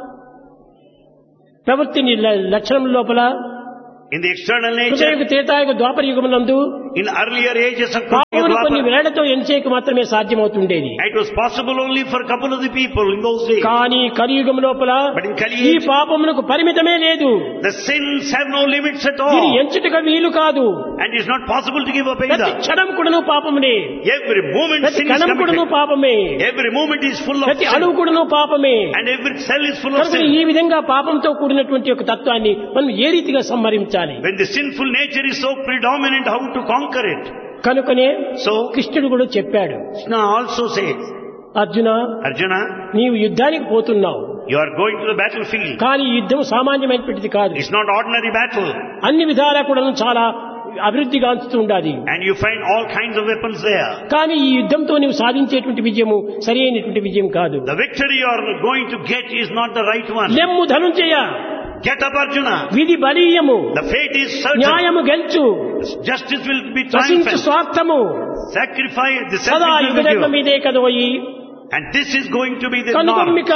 ప్రవృత్తి లక్షణం లోపల In the external nature, హృదయకు Tretayuga Dwapara యుగమునందు in earlier ages of పాపములు కొన్ని Dwapara, వేళతో ఎంచేకు మాత్రమే సాధ్యమవుతుండేది. it was possible only for a couple of the people in those days. కానీ కలియుగం లోపల But in Kali ఈ age, పాపములకు పరిమితమే లేదు. the sins have no limits at ఇది all. ఎంచుటగా వీలు కాదు. And it's not possible to give up ప్రతి either. క్షణం కూడాను పాపమునే. Every moment ప్రతి sin is కణం కూడాను committed. పాపమే. Every moment is full of ప్రతి sin. అణువు కూడాను పాపమే. And every cell is full of కనుక sin. ఈ విధంగా పాపంతో కూడినటువంటి ఒక తత్వాన్ని మనం ఏ రీతిగా సంహరించాలి? When the sinful nature is so predominant, how to conquer it? కనుకనే So, కృష్ణుడు కూడా చెప్పాడు, Krishna also says, Arjuna Arjuna, నీవు యుద్ధానికి పోతున్నావు, you are going to the battlefield. కానీ ఈ యుద్ధం సామాన్యమైనటువంటిది కాదు. It's not ordinary battle. అన్ని విధాలా కూడా చాలా అభివృద్ధి గాంచుతూ ఉండాలి. And you find all kinds of weapons there. కానీ ఈ యుద్ధంతో నీవు సాధించేటువంటి విజయము సరి అయినటువంటి విజయం కాదు. The victory you are going to get is not the right one. లెమ్ము ధనుంజయ, Get up, Arjuna. విధి బలీయము, The fate is certain. న్యాయము గెలుచు, Justice will be నశించు triumphant. స్వార్థము Sacrifice, the సదా selfish will be యుగధర్మం given. మీదే కదోయి. And this is going to be the norm. కనుగొమ్మిక,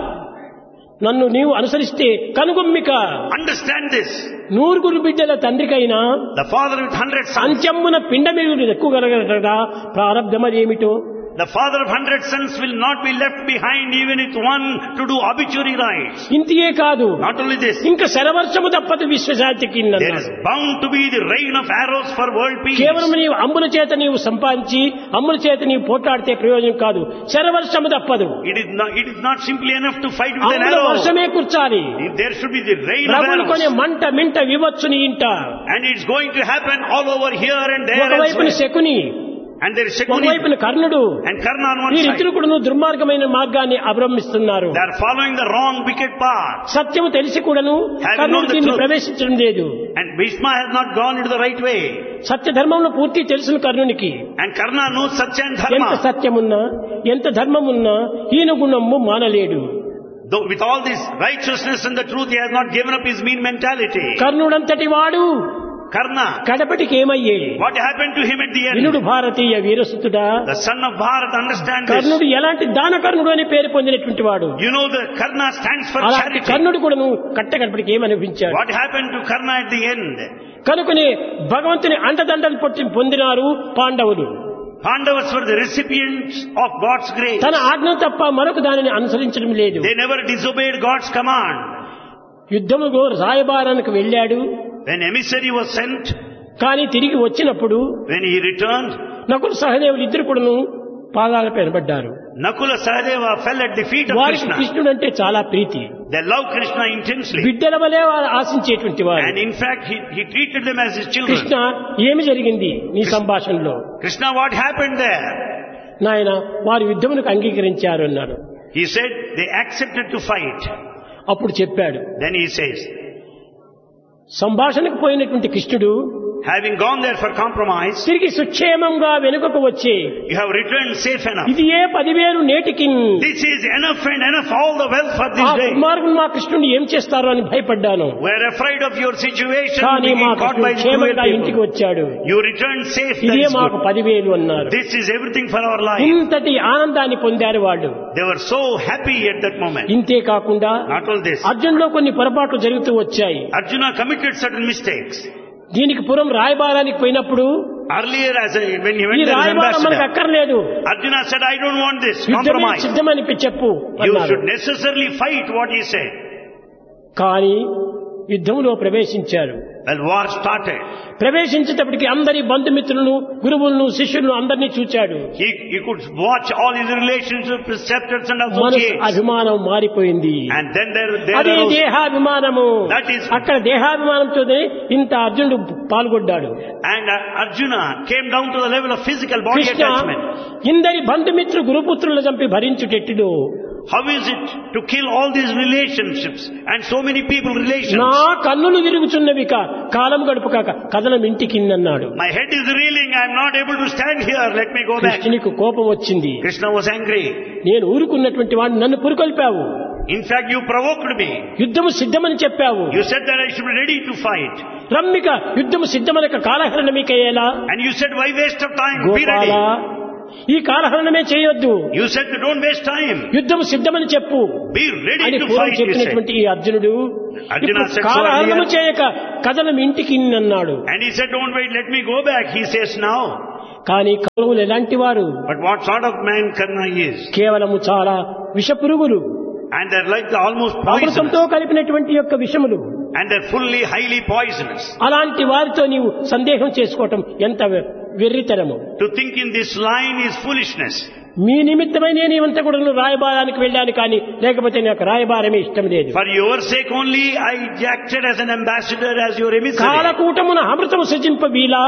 నన్ను నీవు అనుసరిస్తే కనుగొమ్మిక. Understand this. నూరుగురు బిడ్డల తండ్రికైనా The father with 100 sons. అంత్యమున పిండమిరుగుడు ఎక్కువ కలగలగా ప్రారంధమదేమిటో. The father of 100 sons will not be left behind even with one to do obituary rites. ఇంతియే కాదు, Not only this, ఇంకా శరవర్షము తప్పదు విశ్వశాంతికి. there is bound to be the rain of arrows for world peace. కేవలం నీవు అమ్ముల చేత నీవు సంపాదించి అమ్ముల చేత నీవు పోట్లాడితే ప్రయోజనం కాదు. శరవర్షము తప్పదు. It is not simply enough to fight with an అమ్ముల arrow. వర్షమే కూర్చాలి. There should be the rain of ప్రభులు కొనే arrows. మంట మింట వివచ్చుని ఇంట. And it's going to happen all over here and there ఒకవైపున elsewhere. Shakuni, And there is Shakuni ఒకవైపున కర్ణుడు. and Karna on one side. వీరిద్దరు కూడా దుర్మార్గమైన మార్గాన్ని అవలంబిస్తున్నారు. They are following the wrong wicked path. సత్యము తెలిసి కూడాను కర్ణుడు దీన్ని ప్రవేశించడం లేదు. And Bhishma has not gone into the right way. సత్య ధర్మంలో పూర్తి తెలుసును కర్ణునికి. And Karna knows Satya and ఎంత Dharma. సత్యమున్నా ఎంత ధర్మమున్నా హీన గుణము మానలేడు. Though with all this righteousness and the truth, he has not given up his mean mentality. కర్ణుడంతటి వాడు Karna, కడపటికి ఏమయ్యే? what happened to him at the వినుడు end? Bharatiya వీరసుతుడా. The son of Bharat, understand this. కర్ణుడు ఎలాంటి దానకర్ణుడు అని పేరు పొందినటువంటి వాడు. You know the Karna stands for అలాంటి charity. కర్ణుడు కూడాను కట్టకడపటికి ఏమనిపించాడు. What happened to Karna at the end? కనుకనే భగవంతుని అండదండలు పొందినారు పాండవులు. Pandavas were the recipients of God's grace. తన ఆజ్ఞ తప్ప మరొక దానిని అనుసరించడం లేదు. They never disobeyed God's command. యుద్ధములో రాయబారానికి వెళ్ళాడు. When emissary was sent, కానీ తిరిగి వచ్చినప్పుడు when he returned, నకుల సహదేవులు ఇద్దరు కూడాను పాదాలపై నిలబడ్డారు. Nakula Sahadeva fell at the feet of వారికి Krishna. కృష్ణుడు అంటే చాలా ప్రీతి. They loved Krishna intensely. బిడ్డల వలె వారు ఆశించేటువంటి వారు. And in fact, he treated them as his children. Krishna, ఏమి జరిగింది నీ సంభాషణలో? Krishna, what happened there? నాయన, వారు యుద్ధమునకు అంగీకరించారు అన్నారు. He said, they accepted to fight. అప్పుడు చెప్పాడు, Then he says, సంభాషణకు పోయినటువంటి కృష్ణుడు having gone there for compromise, తిరిగి సుక్షేమంగా వెనుకకు వచ్చి you have returned safe enough. ఇది ఏ 10,000 నేటికి This is enough and enough, all the wealth for ఆ this day. దుర్మార్గులు మా కృష్ణుని ఏం చేస్తారో అని భయపడ్డాను. We are afraid of your situation కానీ being మా caught by కృష్ణుడు the క్షేమంగా cruel ఇంటికి people. వచ్చాడు. You returned safe, that ఇదే is మాకు good. 10,000 అన్నారు. This is everything for our life. ఇంతటి ఆనందాన్ని పొందారు వాళ్ళు. They were so happy at that moment. ఇంతే కాకుండా Not all this. అర్జునులో కొన్ని పొరపాట్లు జరుగుతూ వచ్చాయి. Arjuna committed certain mistakes. దీనికి పురం రాయబారానికి పోయినప్పుడు Earlier, when he ఈ went there as రాయబారం మనకు ambassador, అక్కర్లేదు, Arjuna said, I don't want this యుద్ధమే compromise. సిద్ధమని చెప్పు You అన్నారు. should necessarily fight what he said. కానీ యుద్ధంలో ప్రవేశించారు. Well, war started. ప్రవేశించేటప్పటికి అందరి బంధుమిత్రులను గురువులను శిష్యులను అందరినీ చూచాడు. He could watch all his relationships, preceptors and మనసు associates. అభిమానం మారిపోయింది. And then there అదే arose, దేహాభిమానము. that is, అక్కడ దేహాభిమానంతోనే ఇంత అర్జునుడు పాల్గొడ్డాడు. and Arjuna came down to the level of physical body Krishna attachment. ఇందరి బంధుమిత్రు గురుపుత్రులను చంపి భరించుటెట్టుడు. How is it to kill all these relationships and so many people relations? నా కన్నులు తిరుగుచున్నవి కాలం గడుపుక కథనం ఇంటికిందన్నాడు. My head is reeling, I am not able to stand here, let me go back. కృష్ణునికి కోపం వచ్చింది. Krishna was angry. నేను ఊరుకున్నటువంటి వాడిని నన్ను పురుకొల్పావు. In fact, you provoked me. యుద్ధము సిద్ధమని చెప్పావు. You said that I should be ready to fight. రమ్మిక యుద్ధము సిద్ధమనక కాలహరణమికయ్యేలా. And you said, why waste of time? Be Gopala ready. ఈ కాలహరణమే చేయొద్దు. You said, don't waste time. యుద్ధము సిద్ధమని చెప్పు Be ready అని to పూర్వం fight, you said. చెప్పినటువంటి ఈ అర్జునుడు Arjuna said so కాలహరణము earlier. చేయక కథనం ఇంటికి అన్నాడు. And he said, don't wait, let me go back. He says now. కానీ కౌరవులు ఎలాంటి వారు? But what sort of man Karna is? కేవలము చాలా విషపురుగులు. And they're like the almost poisonous. అమృతంతో కలిపినటువంటి యొక్క విషములు. And they're fully, highly poisonous. అలాంటి వారితో నీవు సందేహం చేసుకోవటం ఎంత వెర్రితరము. To think in this line is foolishness. మీ నిమిత్తమై నేను ఇవంతా కూడా రాయబారానికి వెళ్ళాను కానీ లేకపోతే నాకు రాయబారమే ఇష్టం లేదు. For your sake only I acted as an ambassador, as your emissary. కాలకూటమున అమృతము సృజింపవీలా.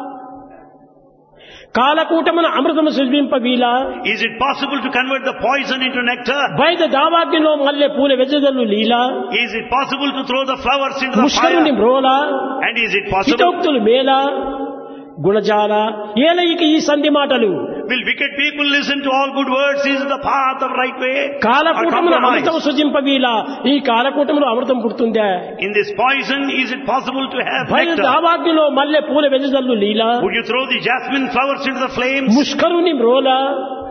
కాలకూటమున అమృతము సృజింపవీలా. Is it possible to convert the poison into nectar? బయట దావాగ్నిలో మల్లె పూల వెజదల్లు లీలా. Is it possible to throw the flowers into the ముష్కరుని fire? బ్రోలా. And is it possible? హితోక్తులు మేలా గుణజాల ఏలయికి ఈ సంధి మాటలు. Will wicked people listen to all good words? Is the path of right way? Or కాలకూటమున compromise? అమృతము సృజింపవీలా. ఈ కాలకూటములో అమృతం పుడుతుందా? In this poison, is it possible to have బయట nectar? దావాగ్నిలో మల్లె పూల వెజదల్లు లీలా. Would you throw the jasmine flowers into the flames ముష్కరుని బ్రోలా.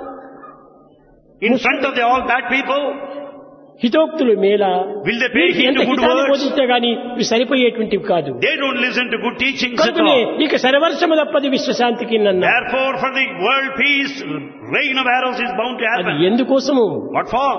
in front of all bad people? హితోక్తులు మేలా. Will they pay heed ఎంత to good హితాన్ని words? బోధిస్తే గాని ఇవి సరిపోయేటువంటివి కాదు. They don't listen to good teachings at కనుకనే all. ఇక సర్వర్షము తప్పది విశ్వశాంతికి అన్నా. Therefore, for the world peace, rain of arrows is bound to అది happen. ఎందుకోసము? What for?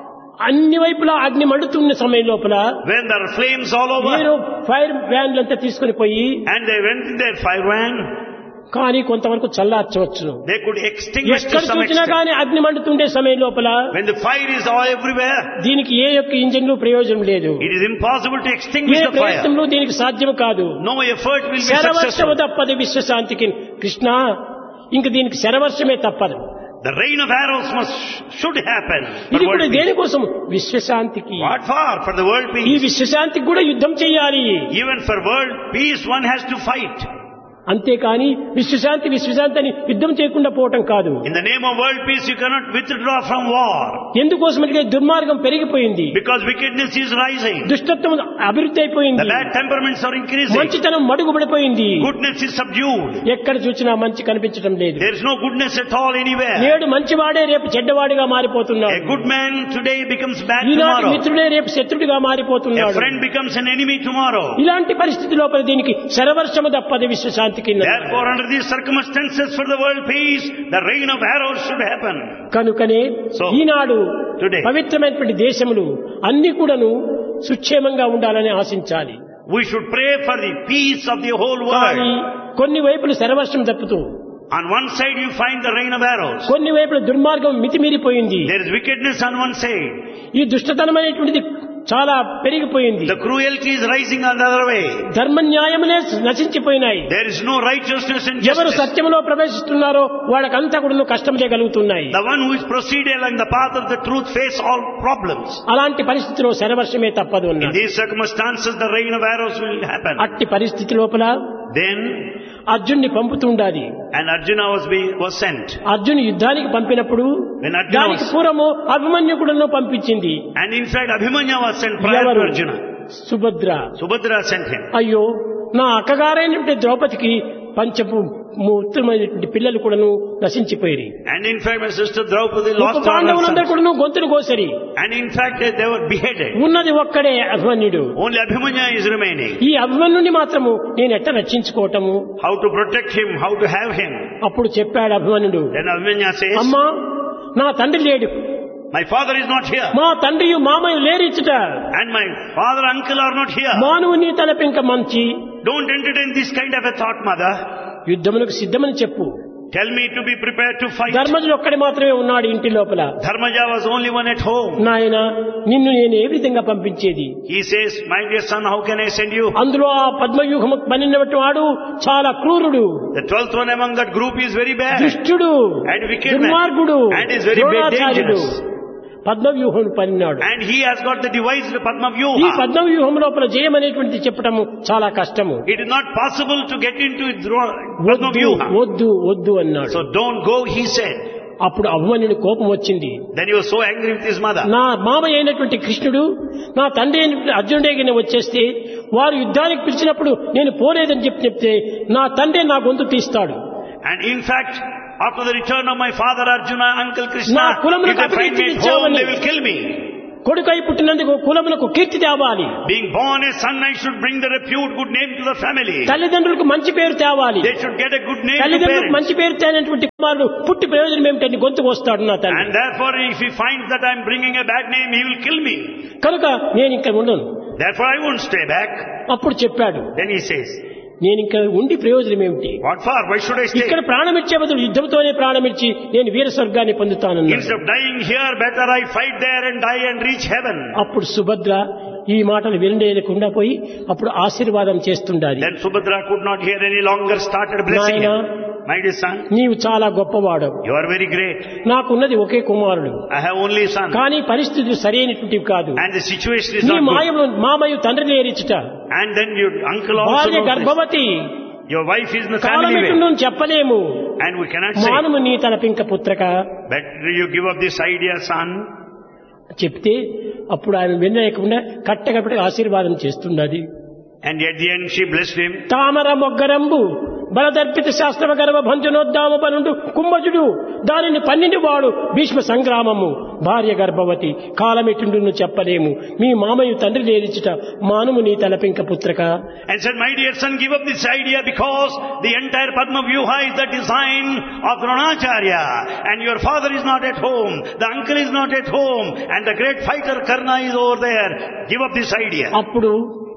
అన్ని వైపులా అగ్ని మండుతున్న సమయం లోపల When there are flames all over, నేను ఫైర్ వ్యాన్లంతా తీసుకుని పోయి and they went in their fire van, కానీ కొంతవరకు చల్లార్చవచ్చును. they could extinguish to ఎక్కడ some చూసినా extent. కానీ అగ్ని మండుతుండే సమయం లోపల When the fire is all everywhere, దీనికి ఏ యొక్క ఇంజన్లు ప్రయోజనం లేదు. it is impossible to A extinguish the fire. ప్రయత్నంలో దీనికి సాధ్యం కాదు. No effort will be శరవర్షము successful. తప్పది విశ్వశాంతికి. కృష్ణ ఇంక దీనికి శరవర్షమే తప్పదు. The rain of arrows should happen for ఇది world కూడా peace. దేనికోసం? విశ్వశాంతికి. What for? For the world ఈ peace. విశ్వశాంతికి కూడా యుద్ధం చేయాలి. Even for world peace, one has to fight. అంతేకాని విశ్వశాంతి విశ్వశాంతి అని యుద్ధం చేయకుండా పోవటం కాదు. In the name of world peace, you cannot withdraw from war. ఎందుకోసమంటే దుర్మార్గం పెరిగిపోయింది. Because wickedness is rising. దుష్టత్వం అభివృద్ధి The అయిపోయింది. bad temperaments are increasing. మంచితనం మడుగుపడిపోయింది. Goodness is subdued. ఎక్కడ చూసినా మంచి కనిపించడం లేదు. There is no goodness at all anywhere. నేడు మంచివాడే రేపు చెడ్డవాడిగా మారిపోతున్నాడు. A good man today becomes bad ఈనాటి tomorrow. మిత్రుడే రేపు శత్రుడిగా A మారిపోతున్నాడు. friend becomes an enemy tomorrow. ఇలాంటి పరిస్థితి లోపల దీనికి శరవర్షము తప్పది విశ్వశాంతికి. Therefore, under these circumstances for the world peace, the rain of arrows should happen. కనుకనే So, ఈనాడు today, పవిత్రమైనటువంటి దేశములు అన్ని కూడాను సుక్షేమంగా ఉండాలని ఆశించాలి. we should pray for the peace of the whole కానీ world. కొన్ని వైపులు శరవర్షం తప్పుతూ On one side you find the rain of arrows. కొన్ని వైపుల దుర్మార్గం మితిమీరిపోయింది. There is wickedness on one side. ఈ దుష్టతనమైనటువంటిది చాలా పెరిగిపోయింది. The cruelty is rising on the other way. ధర్మ న్యాయములే నశించిపోయినాయి. There is no righteousness and ఎవరు justice. సత్యంలో ప్రవేశిస్తున్నారో వాళ్ళకంతా కూడా కష్టం చేయగలుగుతున్నాయి. The one who is proceeding along the path of the truth face all problems. అలాంటి పరిస్థితిలో శరవర్షమే తప్పదు In అన్నారు. these circumstances, the rain of arrows will happen. అట్టి పరిస్థితి లోపల Then, అర్జున్ని పంపుతుండాలి. and Arjuna was sent. Arjun యుద్ధానికి పంపినప్పుడు When Arjuna దానికి was, పూర్వము అభిమన్యుకుడును పంపించింది. and in fact Abhimanya was sent prior to ఎవరు? Arjuna. Subhadra. Subhadra sent him. అయ్యో నా అక్కగారైనటువంటి ద్రౌపదికి ఉత్తమమైనటువంటి పిల్లలు కూడాను నశించిపోయి. And in fact my sister Draupadi lost all her పాండవులందరూ sons. కూడాను గొంతులు కోసరి. And in fact they were beheaded. ఉన్నది ఒక్కడే అభిమన్యుడు. Only Abhimanya is remaining. ఈ అభిమన్యుని మాత్రము నేను ఎట్లా రక్షించుకోవటము? How to protect him, how to have him. అప్పుడు చెప్పాడు అభిమన్యుడు, Then Abhimanya says, అమ్మా నా తండ్రి లేడు, my father is not here. మా తండ్రియు మామయ్య లేరిచ్చుట, And my father, uncle are not here. మానవుని తలపింక మంచి Don't entertain this kind of a thought, mother. యుద్ధములకు సిద్ధమని చెప్పు. Tell me to be prepared to fight. ధర్మజుడు ఒక్కడే మాత్రమే ఉన్నాడు ఇంటి లోపల. Dharmaja was only one at home. నాయన నిన్ను నేను ఏ విధంగా పంపించేది? He says, my dear son, how can I send you? అందులో ఆ పద్మవ్యూహము పన్నినటువంటి వాడు చాలా క్రూరుడు, The 12th one among that group is very bad. దుష్టుడు, And wicked man. దుర్మార్గుడు, And is very Dronacharyudu. dangerous. పద్మవ్యూహం పన్నాడు. And he has got the devised Padma ఈ Vyuha. పద్మవ్యూహం లోపల జయం అనేటువంటి చెప్పటము చాలా కష్టము. It is not possible to get into Padma వద్దు Vyuha. వద్దు వద్దు అన్నాడు. So don't go, he said. అప్పుడు అవ్వనుని కోపం వచ్చింది. Then he was so angry with his mother. నా మామ అయినటువంటి కృష్ణుడు నా తండ్రి అయినటువంటి అర్జునుడే వచ్చేస్తే వారు యుద్ధానికి పిలిచినప్పుడు నేను పోలేదని చెప్తే నా తండ్రి నా గొంతు తీస్తాడు. And in fact, after the return of my father Arjuna, uncle Krishna, నా కులములకు if they find me at home, they will kill me. కొడుకై పుట్టినందుకు కులములకు కీర్తి తేవాలి. Being born a son, I should bring the repute, good name to the family. తల్లిదండ్రులకు మంచి పేరు తేవాలి. They should get a good name to తల్లిదండ్రులకు parents. మంచి పేరు తేనటువంటి కుమారుడు పుట్టి ప్రయోజనం ఏమిటని గొంతుకు వస్తాడు నా తండ్రి. And therefore, if he finds that I am bringing a bad name, he will kill me. కనుక నేను ఇంకా ఉండను. Therefore, I won't stay back. అప్పుడు చెప్పాడు, Then he says, నేను ఇంకా ఉండి ప్రయోజనం ఏమిటి? what for? Why should I stay? ఇక్కడ ప్రాణమిచ్చే బదులు యుద్ధంతోనే ప్రాణమిచ్చి నేను వీర స్వర్గాన్ని పొందుతానన్నాడు. Instead of dying here, better I fight there and die and reach heaven. అప్పుడు సుభద్ర ఈ మాటలు వినలేకుండా పోయి అప్పుడు ఆశీర్వాదం చేస్తుండాలి. Then Subhadra could not hear any longer, started blessing him. My dear son, నీవు చాలా గొప్పవాడు, you are very great. నాకున్నది ఒకే కుమారుడు, I have only son. కానీ పరిస్థితులు సరైనటువంటివి కాదు. And the situation is నీ not good. మాయము మామయ్య తండ్రి నేరిచుట, And then your uncle also భార్య knows this. గర్భవతి, Your wife is in the family కాలమెట్టుండు way. చెప్పలేము. And we cannot say, మానము నీ తలపింక పుత్రక better you give up this idea, son. చెప్తే అప్పుడు ఆయన వినలేకుండా కట్టగప్పటి ఆశీర్వాదం చేస్తున్నది. And at the end she blessed him. తామర మొగ్గరంబు బలదర్పిత శాస్త్రవ గర్వ భంజనోద్దామ పనుండు కుంభజుడు దానిని పన్నిండి వాడు భీష్మ సంగ్రామము భార్య గర్భవతి కాలమెట్టుండును చెప్పలేము మీ మామయ్య తండ్రి లేరిచుట మానుము నీ తలపింక పుత్రక. And said, my dear son, give up this idea because the entire Padma Vyuha is the design of Dronacharya. And your father is not at home. The uncle is not at home. And the great fighter Karna is over there. Give up this idea. అప్పుడు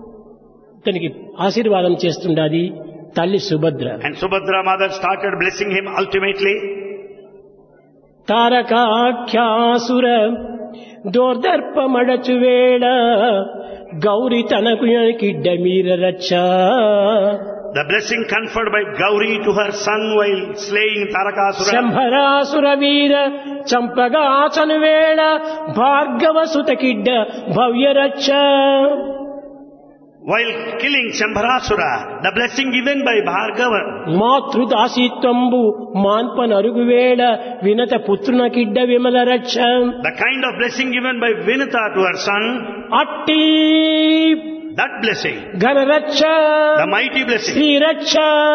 తనకి ఆశీర్వాదం చేస్తుండాది తల్లి Subhadra. And Subhadra mother started blessing him ultimately. తారకాఖ్యాసుర దోర్దర్పమడచు వేళ గౌరి తనకు కిడ్డ మీర రచ్చ. The blessing conferred by Gauri to her son while slaying Tarakasura. శంభరాసుర వీర చంపగాచను వేళ భార్గవ సుత కిడ్డ భవ్య రచ్చ. While killing Shambharasura, the blessing given by Bhargava. మాతృదాసీత్వంబు మాన్పనరుగు వేళ వినత పుత్రున కిడ్డ విమల రక్ష. The kind of blessing given by Vinata to her son. అట్టి That blessing, ఘనరక్ష the mighty blessing. Sriraksha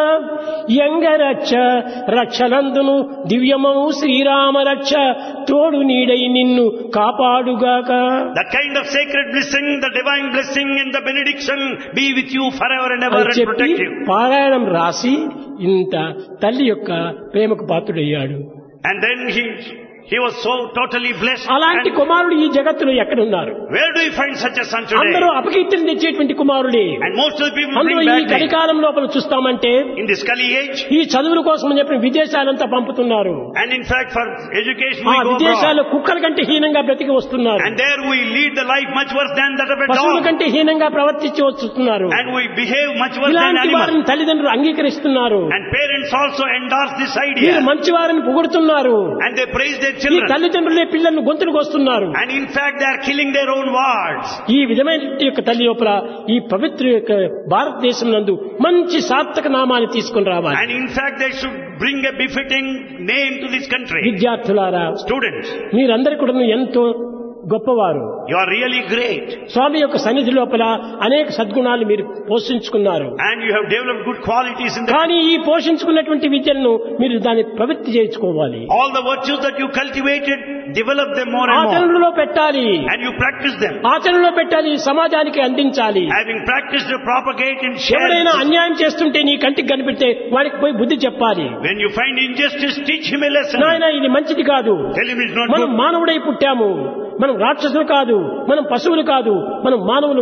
యంగరక్ష రక్షలందును దివ్యమము Srirama రక్ష తోడు నీడై నిన్ను కాపాడుగాక. The kind of sacred blessing, the divine blessing and the benediction be with you forever and ever అని and చెప్పి protect you. పారాయణం రాసి ఇంత తల్లి యొక్క ప్రేమకు పాత్రుడయ్యాడు. And then he was so totally blessed. అలాంటి And కుమారుడు ఈ జగత్తులో ఎక్కడున్నారు? where do you find such a son today? అందరూ అపకీర్తిని తెచ్చేటువంటి కుమారుడే. And most of the people అందులో bring ఈ bad name. కలికాలం లోపల చూస్తామంటే In this Kali age, ఈ చదువుల కోసం చెప్పిన విదేశాలంతా పంపుతున్నారు. and in fact for education ఆ we go విదేశాల్లో abroad. కుక్కల కంటే హీనంగా బ్రతికి వస్తున్నారు. And there we lead the life much worse than that of a పశువుల dog. కంటే హీనంగా ప్రవర్తించి వస్తున్నారు. And we behave much worse than ఇలాంటి వారిని animals. తల్లిదండ్రులు అంగీకరిస్తున్నారు. And parents also endorse this వీరు idea. మంచి వారిని పొగుడుతున్నారు. And they praise their ఈ children. తల్లిదండ్రులే పిల్లలను గొంతులకు వస్తున్నారు. And in fact they are killing their own wards. ఈ విధమైన యొక్క తల్లి లోపల ఈ పవిత్ర యొక్క భారతదేశం నందు మంచి సార్థక నామాన్ని తీసుకుని రావాలి. And in fact they should bring a befitting name to this country. విద్యార్థులారా, Students, మీరందరూ కూడా ఎంతో గొప్పవారు. you are really great. స్వామి యొక్క సన్నిధి లోపల అనేక సద్గుణాలు మీరు పోషించుకున్నారు. And you have developed good qualities in the... కానీ ఈ పోషించుకున్నటువంటి విద్యలను మీరు దాన్ని ప్రవృత్తి చేయించుకోవాలి. All the virtues that you cultivated, develop them more and more. ఆచరణలో పెట్టాలి. And you practice them. ఆచరణలో పెట్టాలి, సమాజానికి అందించాలి. Having practiced to propagate and share. ఎవరైనా అన్యాయం చేస్తుంటే నీ కంటికి కనిపెడితే వాడికి పోయి బుద్ధి చెప్పాలి. When you find injustice, teach him a lesson. నాయన ఇది మంచిది కాదు. Tell him it's not మనం good. మానవుడై పుట్టాము, మనం రాక్షసులు కాదు, మనం పశువులు కాదు, మనం మానవులు.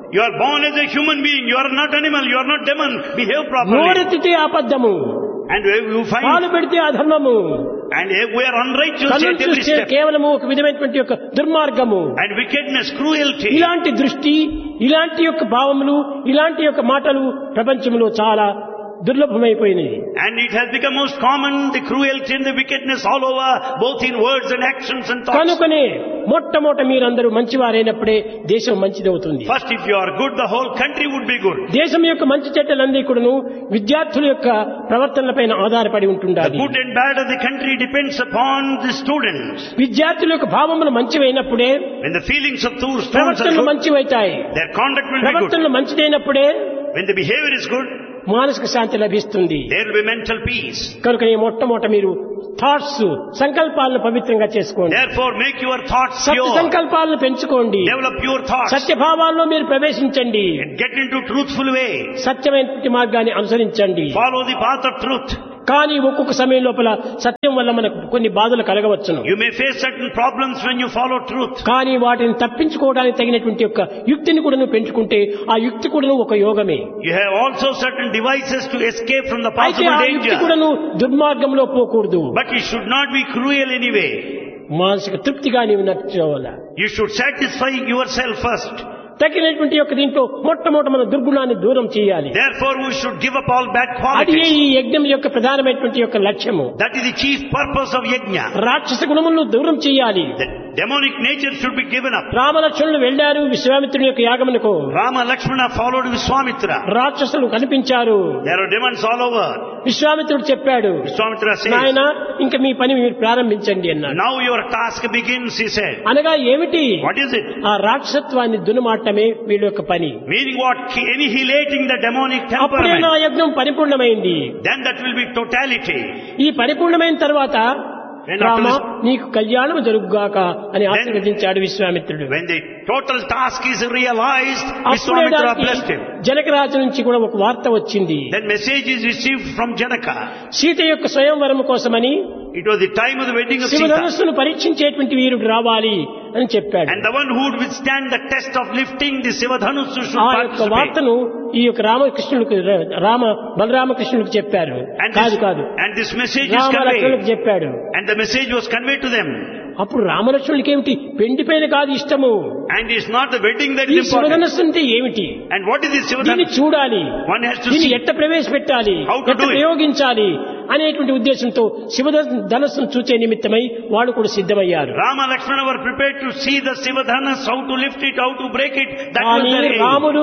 You are born as a human being. You are not animal. You are not demon. Behave properly. నోరెత్తితే అబద్ధము, And you find, పాలు పెడితే అధర్మము, and we are unrighteous కళ్ళు at every చూస్తే step. కేవలము ఒక విధమైనటువంటి యొక్క దుర్మార్గము. And wickedness, cruelty. ఇలాంటి దృష్టి, ఇలాంటి యొక్క భావములు, ఇలాంటి యొక్క మాటలు ప్రపంచంలో చాలా దుర్లభమైపోయినాయి. And it has become most common, the cruelty and the wickedness all over, both in words and actions and thoughts. కనుకనే మొట్టమొదట మీరందరూ మంచివారైనప్పుడే దేశం మంచిదవుతుంది. First, if you are good, the whole country would be good. దేశం యొక్క మంచి చెడ్డలన్నీ కూడాను విద్యార్థుల యొక్క ప్రవర్తనలపైన ఆధారపడి The ఉంటుండాలి. good and bad of the country depends upon the students. విద్యార్థుల యొక్క భావములు మంచివైనప్పుడే When the feelings of those students are ప్రవర్తనలు good, మంచివైతాయి. their conduct will be good. ప్రవర్తనలు మంచిదైనప్పుడే When the behavior is good, మానసిక శాంతి లభిస్తుంది. there will be mental peace. కనుక మొట్టమొదట మీరు థాట్స్, సంకల్పాలను పవిత్రంగా చేసుకోండి. Therefore, make your thoughts Satya pure. సంకల్పాలను పెంచుకోండి. Develop pure thoughts. సత్యభావాల్లో మీరు ప్రవేశించండి. And get into truthful way. సత్యమైన మార్గాన్ని అనుసరించండి. Follow the path of truth. కానీ ఒక్కొక్క సమయం లోపల సత్యం వల్ల మనకు కొన్ని బాధలు కలగవచ్చును. You may face certain problems when you follow truth. కానీ వాటిని తప్పించుకోవడానికి తగినటువంటి యొక్క యుక్తిని కూడా నువ్వు పెంచుకుంటే ఆ యుక్తి కూడా ఒక యోగమే. You have also certain devices to escape from the అయితే possible ఆ యుక్తి danger. కూడా నువ్వు దుర్మార్గంలో పోకూడదు. But it should not be cruel anyway. మానసిక తృప్తిగా నీవు నడుచుకోవాలి. You should satisfy yourself first. తగినటువంటి యొక్క దీంట్లో మొట్టమొదట మన దుర్గుణాన్ని దూరం చేయాలి. Therefore, we should give up all bad అది qualities. ఈ యజ్ఞం యొక్క ప్రధానమైనటువంటి యొక్క లక్ష్యము. That is the chief purpose of yajna. రాక్షస గుణములను దూరం చేయాలి. The demonic nature should be given up. రామలక్ష్మణులు వెళ్లారు విశ్వామిత్రుని యొక్క యాగమునకు. Rama Lakshmana followed Vishwamitra. రాక్షసులు కనిపించారు. There are demons all over. విశ్వామిత్రుడు చెప్పాడు, Vishwamitra says, నాయన ఇంక మీ పని మీరు ప్రారంభించండి అన్నాడు. now your task begins, he said. అనగా ఏమిటి? What is it? ఆ రాక్షసత్వాన్ని దునుమాటమే వీళ్ళ యొక్క పని. Meaning what? Annihilating the demonic అప్పుడే నా temperament. యజ్ఞం పరిపూర్ణమైంది. Then that will be totality. ఈ పరిపూర్ణమైన తర్వాత When రామ after this- నీకు కళ్యాణం జరుగుగాక అని ఆశీర్వదించాడు విశ్వామిత్రుడు. When the total task is realized, అప్పుడే Vishwamitra దానికి blessed him. జనకరాజు నుంచి కూడా ఒక వార్త వచ్చింది. Then message is received from Janaka. Sita యొక్క స్వయంవరం కోసమని It was the time of the wedding of Sita. శివధనుస్సును పరీక్షించేటువంటి వీరుడు రావాలి అని చెప్పాడు. And the one who would withstand the test of lifting the Sivadhanus should ఆ యొక్క participate. వార్తను ఈ యొక్క రామకృష్ణులకు బలరామకృష్ణులకు చెప్పారు. కాదు And this message is రామలక్ష్మణులకు conveyed. చెప్పాడు. And the message was conveyed to them. అప్పుడు రామలక్ష్మణులకి ఏమిటి? పెండిపైన కాదు ఇష్టము. And it's not the wedding that ఈ is important. శివధనస్సు అంటే ఏమిటి? And what is the దీన్ని Sivadhanus? చూడాలి, One has to దీన్ని see. ఎట్ట ప్రవేశపెట్టాలి, How to ఎట్ట do it. ప్రయోగించాలి అనేటువంటి ఉద్దేశంతో శివధనస్సును చూచే నిమిత్తమై వాళ్ళు కూడా సిద్ధమయ్యారు. Rama Lakshmana were prepared to see the Sivadhanas, how to lift it, how to break it. That was కానీ their aim. రాముడు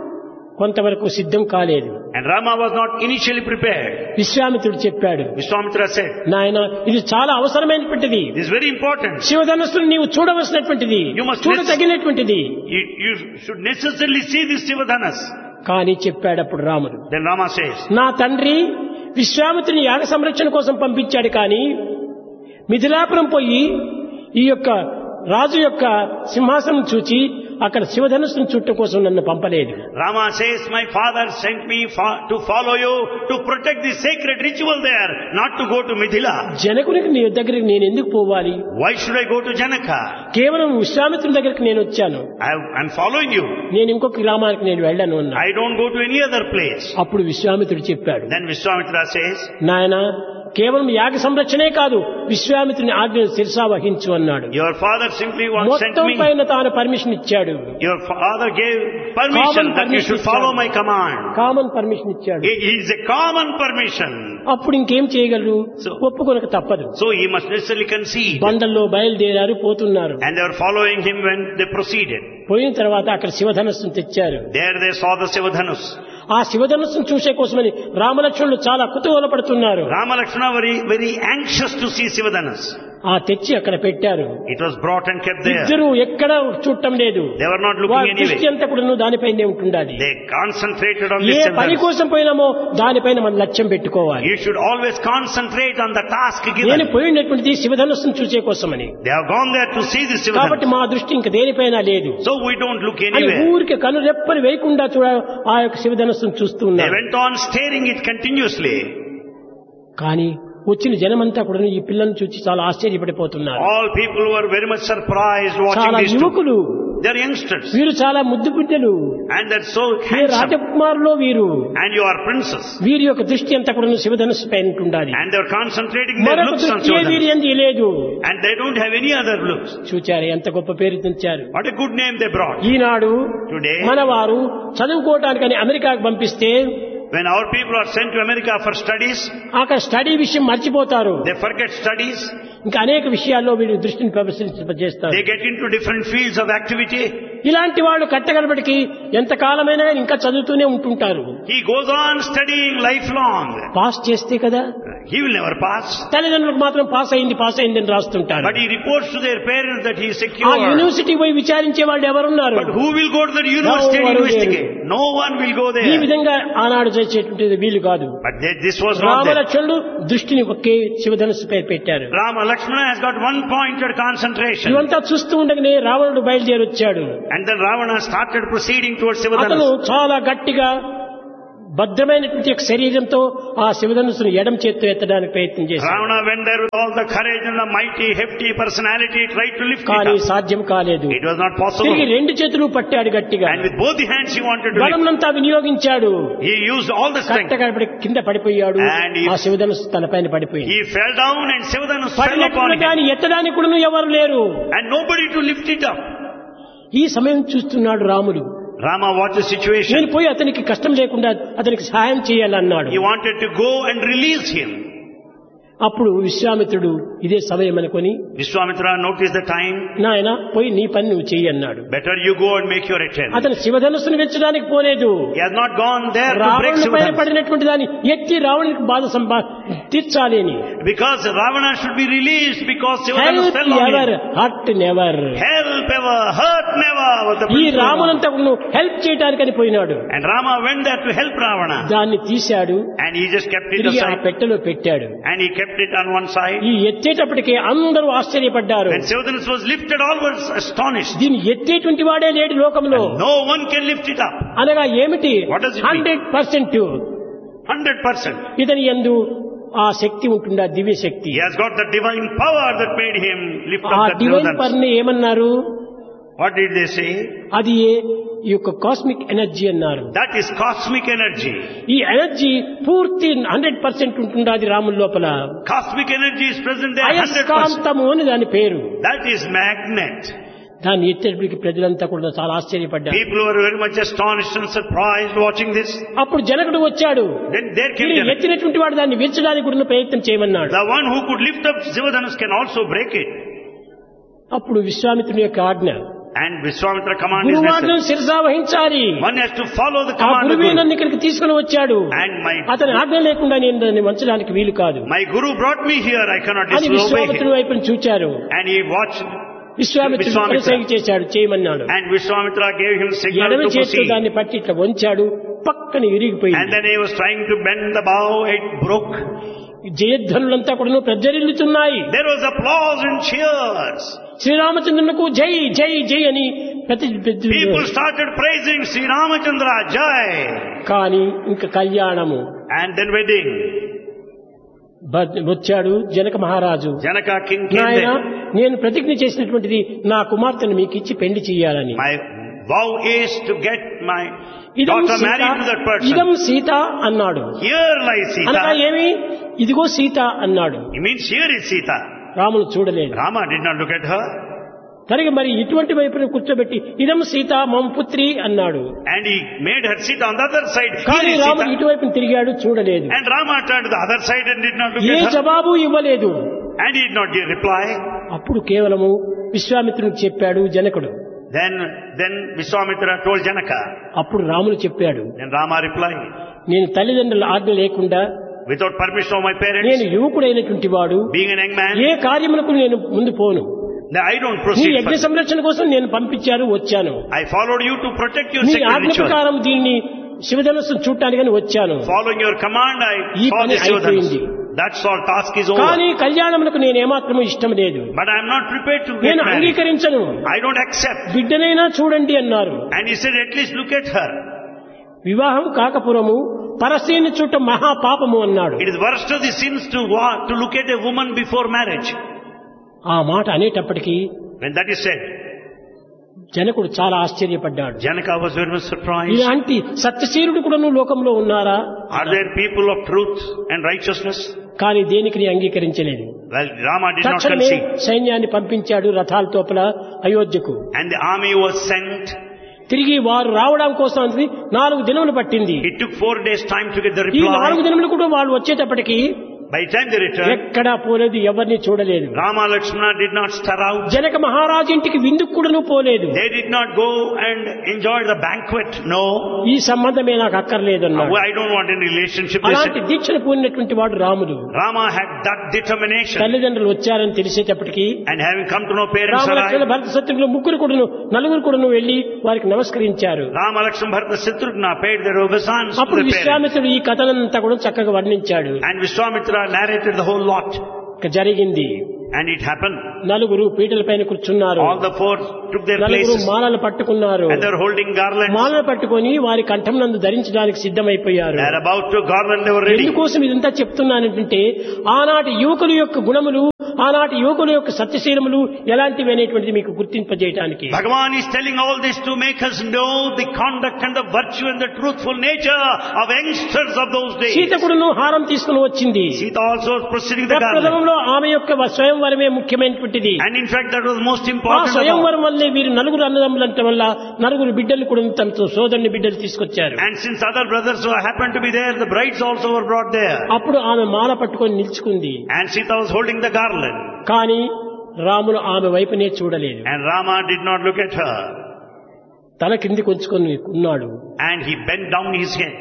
కొంతవరకు సిద్ధం కాలేదు. And Rama was not initially prepared. విశ్వామిత్రుడు చెప్పాడు, Vishwamitra said, నాయన ఇది చాలా అవసరమైనటువంటిది. this is very important. శివధనస్సును నీవు చూడవలసినటువంటిది, You must చూడదగినటువంటిది. You should necessarily see this Sivadhanas. కానీ చెప్పాడు అప్పుడు రాముడు, Then Rama says, నా తండ్రి విశ్వామిత్రుని యాగ సంరక్షణ కోసం పంపించాడు, కానీ మిథిలాపురం పోయి ఈ యొక్క రాజు యొక్క సింహాసనం చూచి అక్కడ శివధనుస్సును చుట్టం కోసం నన్ను పంపలేదు. Rama says, my father sent me to follow you, to protect the sacred ritual there, not to go to Mithila. జనకునికి నీ దగ్గరికి నేను ఎందుకు పోవాలి? Why should I go to Janaka? కేవలం విశ్వామిత్రుని దగ్గరికి నేను వచ్చాను, I'm following you. నేను ఇంకొక గ్రామానికి నేను వెళ్ళను అన్నా. I don't go to any other place. అప్పుడు విశ్వామిత్రుడు చెప్పాడు, Then Vishwamitra says, నాయన కేవలం యాగ సంరక్షణే కాదు, విశ్వామిత్రుని ఆజ్ఞను శిరసా వహించు అన్నాడు. your father simply sent మొత్తం me. పైన తాను పర్మిషన్ ఇచ్చాడు. Your father gave permission that you should follow my command. Common permission ఇచ్చాడు. It is a common permission. అప్పుడు ఇంకేం చేయగలరు? ఒప్పుకొనక తప్పదు. So he must necessarily concede. బండల్లో బయలుదేరారు, పోతున్నారు. And they were following him when they proceeded. పోయిన తర్వాత అక్కడ శివధనస్సును తెచ్చారు. There they saw the Sivadhanus. ఆ శివధనస్సును చూసే కోసమని రామలక్ష్మణులు చాలా కుతూహలపడుతున్నారు. Rama Lakshmana were very anxious to see Sivadhanas. ఆ తెచ్చి అక్కడ పెట్టారు. It was brought and kept there. ఇద్దరు ఎక్కడ చూడటం లేదు. They were not looking వారి anyway. దృష్టి అంతా కూడా దానిపైనే ఉంటుండాలి. They concentrated on A this పని Sivadhanas. కోసం పోయినామో దానిపైన మనం లక్ష్యం పెట్టుకోవాలి. You should always concentrate on the task నేను given. పోయినటువంటిది శివధనస్సును చూసే కోసమని. They have gone there to see the కాబట్టి Sivadhanas. మా దృష్టి ఇంక దేనిపైన లేదు. So we don't look అని anywhere. ఊరికి కను రెప్పని వేయకుండా ఆ యొక్క శివధనస్సును చూస్తూ They ఉన్నారు. went on staring it continuously. కానీ వచ్చిన జనమంతా కూడా ఈ పిల్లల్ని చూసి చాలా ఆశ్చర్యపడిపోతున్నారు. All people were very much surprised watching చాలా these two. యువకులు They are youngsters. వీరు చాలా ముద్దు బిడ్డలు, And they're so వీరు handsome. రాజకుమారులో వీరు, And you are princess. వీరి యొక్క దృష్టి అంతా కూడా శివధనుస్సు పైన ఉండాలి. And they're concentrating their మరొక looks on దృష్టి వీరి Shivadhanus. ఎందు లేదు. And they don't have any other looks. చూచారు ఎంత గొప్ప పేరు తెచ్చారు. What a good name they brought. Eenadu Today, మనవారు చదువుకోవటానికని అమెరికాకు పంపిస్తే when our people are sent to America for studies, అక్కడ స్టడీ విషయం మర్చిపోతారు. they forget studies. ఇంకా అనేక విషయాల్లో వీరు దృష్టిని ప్రదర్శించేస్తారు. They get into different fields of activity. ఇలాంటి వాళ్ళు కట్టగలబడికి ఎంత కాలమైనా ఇంకా చదువుతూనే ఉంటుంటారు. He goes on studying lifelong. Pass చేస్తే కదా, He will never pass. తల్లిదండ్రులకు మాత్రం పాస్ అయింది అని రాస్తుంటారు. But he reports to their parents that he is ఆ secure. యూనివర్సిటీ పోయి విచారించే వాళ్ళు ఎవరున్నారు? But who will go to the university and investigate? No one will go ఈ there. విధంగా ఆనాడు చేసేటువంటిది వీలు కాదు. But this was not there. రామలక్ష్మణుడు దృష్టిని ఒకే శివధనుస్సు పై పెట్టారు. Rama Lakshmana has got one pointed concentration. ఇవంతా చూస్తూ ఉండగానే రావణుడు బయలుదేరి వచ్చాడు. And then Ravana started proceeding towards అతను Shivadhanus. చాలా గట్టిగా భద్రమైనటువంటి యొక్క శరీరంతో ఆ శివధనుస్సును ఎడం చేత్తో ఎత్తడానికి ప్రయత్నం చేశాడు. Ravana went there with all the courage and the mighty, hefty personality, tried to lift కానీ it up. సాధ్యం కాలేదు. It was not possible. తిరిగి రెండు చేతులు పట్టాడు గట్టిగా. And with both the hands he wanted to lift. బలమంతా వినియోగించాడు. He used all the strength. కట్టగడపడి కింద పడిపోయాడు. And he- ఆ శివధనుస్సు తలపైన పడిపోయింది. He fell down and Shivadhanus fell upon పడినప్పుడు him. కానీ ఎత్తడానికి కూడా ఎవరు లేరు. And nobody to lift it up. ఈ సమయం చూస్తున్నాడు రాముడు. Rama watched the నేను situation. పోయి అతనికి కష్టం లేకుండా అతనికి సహాయం చేయాలన్నాడు. He wanted to go and release him. అప్పుడు విశ్వామిత్రుడు ఇదే సమయం అనుకొని, Vishwamitra noticed the time. నాయన పోయి నీ పని నువ్వు చెయ్యి అన్నాడు. Better you go and make your attempt. అతను శివధనుస్సును వెచ్చడానికి పోలేదు. He has not gone there to break రావణుని పైన Shivadhanus. పడినటువంటి దాన్ని ఎత్తి రావణునికి బాధ తీర్చాలి అని. Because Ravana should be released because Shivadhanus help fell on ever him. Hurt never. Help ever, hurt never was the ఈ principle. రామునంతా హెల్ప్ చేయడానికని పోయినాడు. And Rama went there to help Ravana. దాన్ని తీశాడు, And he just kept it తిరిగి ఆ aside. పెట్టెలో పెట్టాడు. And he kept it on one side. ఈ ఎత్తేటప్పటికే అందరూ ఆశ్చర్యపడ్డారు. When Shivadhanus was lifted, all were astonished. దీన్ని ఎత్తేటువంటి వాడే లేడు లోకంలో. No one can lift it up. అనగా ఏమిటి? What does it mean? 100% 100%. ఇతని యందు ఆ శక్తి ఉంటుందా, దివ్య శక్తి. He has got the divine power that made him lift ఆ up the divine Shivadhanus. Power ని ఏమన్నారు? What did they say? అది ఈ యొక్క కాస్మిక్ ఎనర్జీ అన్నారు. That is cosmic energy. ఈ ఎనర్జీ పూర్తి 100% ఉంటుందా అది రాముల లోపల. Cosmic energy is present there 100%. అయస్కాంతము అని దాని పేరు. That is magnet. దాన్ని ఎత్తేటప్పటికి ప్రజలంతా కూడా చాలా ఆశ్చర్యపడ్డారు. People were very much astonished and surprised watching this. అప్పుడు జనకుడు వచ్చాడు. Then there came మీరు Janaka. ఎత్తినటువంటి వాడు దాన్ని విరచడానికి కూడా ప్రయత్నం చేయమన్నాడు. The one who could lift up Shivadhanus can also break it. అప్పుడు విశ్వామిత్రుని యొక్క ఆజ్ఞ, And Vishwamitra command is గురువాజ్ఞను necessary. శిరసా వహించాలి. One has to follow the ఆ command of గురువే Guru. నన్ను ఇక్కడికి తీసుకుని వచ్చాడు. And అతని ఆజ్ఞ లేకుండా నేను దాన్ని వంచడానికి వీలు కాదు my Guru brought me here. I cannot అని disobey విశ్వామిత్రుని him. వైపుని చూచారు. And he watched. విశ్వామిత్రుడు Vishwamitra. పరిసైగ చేశాడు, చేయమన్నాడు. And Vishwamitra gave him signal ఎడమ to చేతితో proceed. దాన్ని పట్టి ఇట్లా వంచాడు, పక్కన And ఇరిగిపోయింది. then he was trying to bend the bow. It broke. జయధ్వనులంతా కూడా ప్రజ్వరిల్లుతున్నాయి. There was applause and cheers. శ్రీరామచంద్రునికి జై జై జై అని People started praising Sri Ramachandra Jai. కానీ ఇంకా కళ్యాణము. And then wedding. వచ్చాడు జనక మహారాజు. Janaka king came నాయన, there. నేను ప్రతిజ్ఞ చేసినటువంటిది నా కుమార్తెను మీకు ఇచ్చి పెళ్లి చేయాలని. My vow is to get my ఇదం daughter Sita, married to that ఇదం person. సీత అన్నాడు. Here lies అనగా Sita. ఏమి? ఇదిగో సీత అన్నాడు. He means here is Sita. రాముడు చూడలేదు. Rama did not look at her. తిరిగి మరి ఇటువంటి వైపున కూర్చోబెట్టి ఇదం సీత మమ పుత్రి అన్నాడు. And he made her sit on the other side. కానీ Here is రాముడు Sita. ఇటువైపున తిరిగాడు, చూడలేదు. And Rama turned to the other side and did not look A at her. జవాబు ఇవ్వలేదు. And he did not give reply. అప్పుడు కేవలము విశ్వామిత్రునికి చెప్పాడు జనకుడు. Then Vishwamitra told Janaka. అప్పుడు రాముడు చెప్పాడు, Then Rama replied, నేను తల్లిదండ్రుల ఆజ్ఞ లేకుండా, without permission of my parents, నేను యువకుడైనటువంటి వాడు, being an young man, ఏ కార్యములకు నేను ముందు పోను. I don't నీ proceed యజ్ఞ further. సంరక్షణ కోసం నేను పంపించారు, వచ్చాను. I followed you to protect your నీ sacred ఆజ్ఞ ritual. ప్రకారం దీన్ని శివధనుస్సు చూడటానికని వచ్చాను. Following your command, I ఈ saw పని this Shivadhanus. అయిపోయింది. That's all, task is over. కానీ కళ్యాణములకు నేను ఏమాత్రము ఇష్టం లేదు. But I am not prepared to get నేను married. అంగీకరించను. I don't accept. బిడ్డనైనా చూడండి అన్నారు. And he said, at least look at her. వివాహం కాకపురము పరస్త్రీని చూడటం మహాపాపము అన్నాడు. It is worst of the sins to look at a woman before marriage. ఆ మాట అనేటప్పటికీ When that is said, జనకుడు చాలా ఆశ్చర్యపడ్డాడు. Janaka was very much surprised. ఇలాంటి సత్యశీలుడు కూడా లోకంలో ఉన్నారా? Are there people of truth and righteousness? కానీ దేనికి అంగీకరించలేదు. Well, Rama did not తక్షణమే concede. సైన్యాన్ని పంపించాడు రథాల తోపల అయోధ్యకు. And the army was sent. తిరిగి వారు రావడం కోసం 4 దినములు పట్టింది. It took 4 days time to get the ఈ reply. 4 దినములు కూడా వాళ్ళు వచ్చేటప్పటికి By the time they returned, ఎక్కడా పోలేదు, ఎవరిని చూడలేదు. Rama Lakshmana did not stir out. Janaka మహారాజు ఇంటికి విందుకు కూడాను పోలేదు. They did not go and enjoy the banquet. No. ఈ సంబంధమే నాకు అక్కర్లేదన్నాడు. I don't want any relationship. They అలాంటి said. దీక్షను పూనినటువంటి వాడు రాముడు. Rama had that determination. తల్లిదండ్రులు వచ్చారని తెలిసేటప్పటికి And having come to know parents Rama Lakshmana arrived, భరత శత్రుఘ్నులు నలుగురు కూడాను వెళ్లి వారికి నమస్కరించారు. Rama Lakshmana Bharata Shatrugna paid their obeisance to అప్పుడు the parents. విశ్వామిత్రుడు ఈ కథనంతా కూడా చక్కగా వర్ణించాడు. And Vishwamitra narrated the whole lot. జరిగింది. And it happened. నలుగురు పీటల పైన కూర్చున్నారు. All the 4 took their నలుగురు places. మాలలు పట్టుకున్నారు. And they were holding garlands. మాలలు పట్టుకొని వారి కంఠం నందు ధరించడానికి సిద్ధమైపోయారు. They are about to garland, they were ready. ఎందుకోసం ఇదంతా చెప్తున్నానంటే ఆనాటి యువకుల యొక్క గుణములు, ఆనాటి యువకుల యొక్క సత్యశీలములు ఎలాంటివి అనేటువంటిది మీకు గుర్తింపజేయడానికి. Bhagavan is telling all this to make us know the conduct and the virtue and the truthful nature of youngsters of those days. Sita కూడాను హారం తీసుకుని వచ్చింది. Sita also was proceeding the garland. ప్రథమంలో ఆమె యొక్క స్వయంవరమే ముఖ్యమైనటువంటిది. And in fact that was most ఆ important of all. స్వయంవరం వల్లే వీరు నలుగురు అన్నదమ్ములంట వల్ల నలుగురు బిడ్డలు కూడా తనతో సోదరుని బిడ్డలు తీసుకొచ్చారు. And since other brothers who happened to be there, the brides also were brought there. అప్పుడు ఆమె మాల పట్టుకొని నిల్చుకుంది. And Sita was holding the garland. కానీ రాముడు ఆమె వైపునే చూడలేదు. And Rama did not look at her. తల కింది కొంచుకొని ఉన్నాడు. And he bent down his head.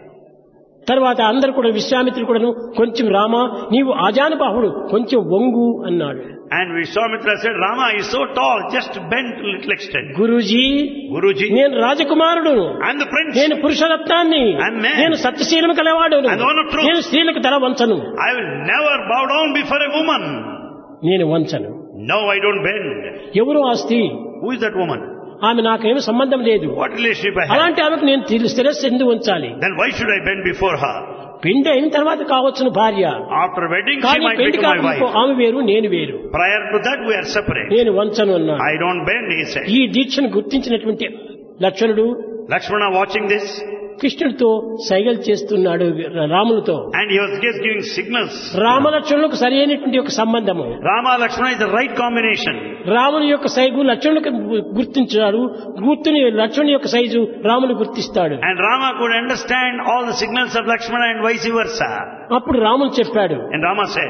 తర్వాత అందరు కూడా విశ్వామిత్రుడు కూడాను కొంచెం రామా నీవు ఆజానుబాహుడు కొంచెం వంగు అన్నాడు. And Vishwamitra said, Rama is so tall, just bend to little extent. Guruji, నేను రాజకుమారుడును, I'm the prince, నేను పురుషరత్నాన్ని, I'm man, నేను సత్యశీలము కలవాడును, I'm the one of truth, నేను స్త్రీలకు తల వంచను, I will never bow down before a woman. నేను వంచను. No, I don't bend. ఎవరు ఆ స్త్రీ? Who is that woman? ఆమె నాకేమి సంబంధం లేదు. What relationship I have? అలాంటి ఆమెకు నేను శిరస్సు ఎందుకు వంచాలి? Then why should I bend before her? పెళ్లి అయిన తర్వాత కావచ్చును భార్య. After wedding she కానీ might పెళ్లి become my కాక wife. ఆమె వేరు నేను వేరు. Prior to that we are separate. నేను వంచను అన్నాడు. I don't bend, he said. ఈ దీక్షను గుర్తించినటువంటి లక్ష్మణుడు Lakshmana watching this, కృష్ణుడితో సైగలు చేస్తున్నాడు రాములతో. and he was just giving signals. రామలక్ష్మణులకు సరి అయినటువంటి ఒక సంబంధము. Rama Lakshmana is the right combination. రాముని యొక్క సైజు లక్ష్మణులకు గుర్తించాడు, లక్ష్మణుని యొక్క సైజు రాముని గుర్తిస్తాడు. And Rama could understand all the signals of Lakshmana and vice versa. అప్పుడు రాముడు చెప్పాడు, And Rama said,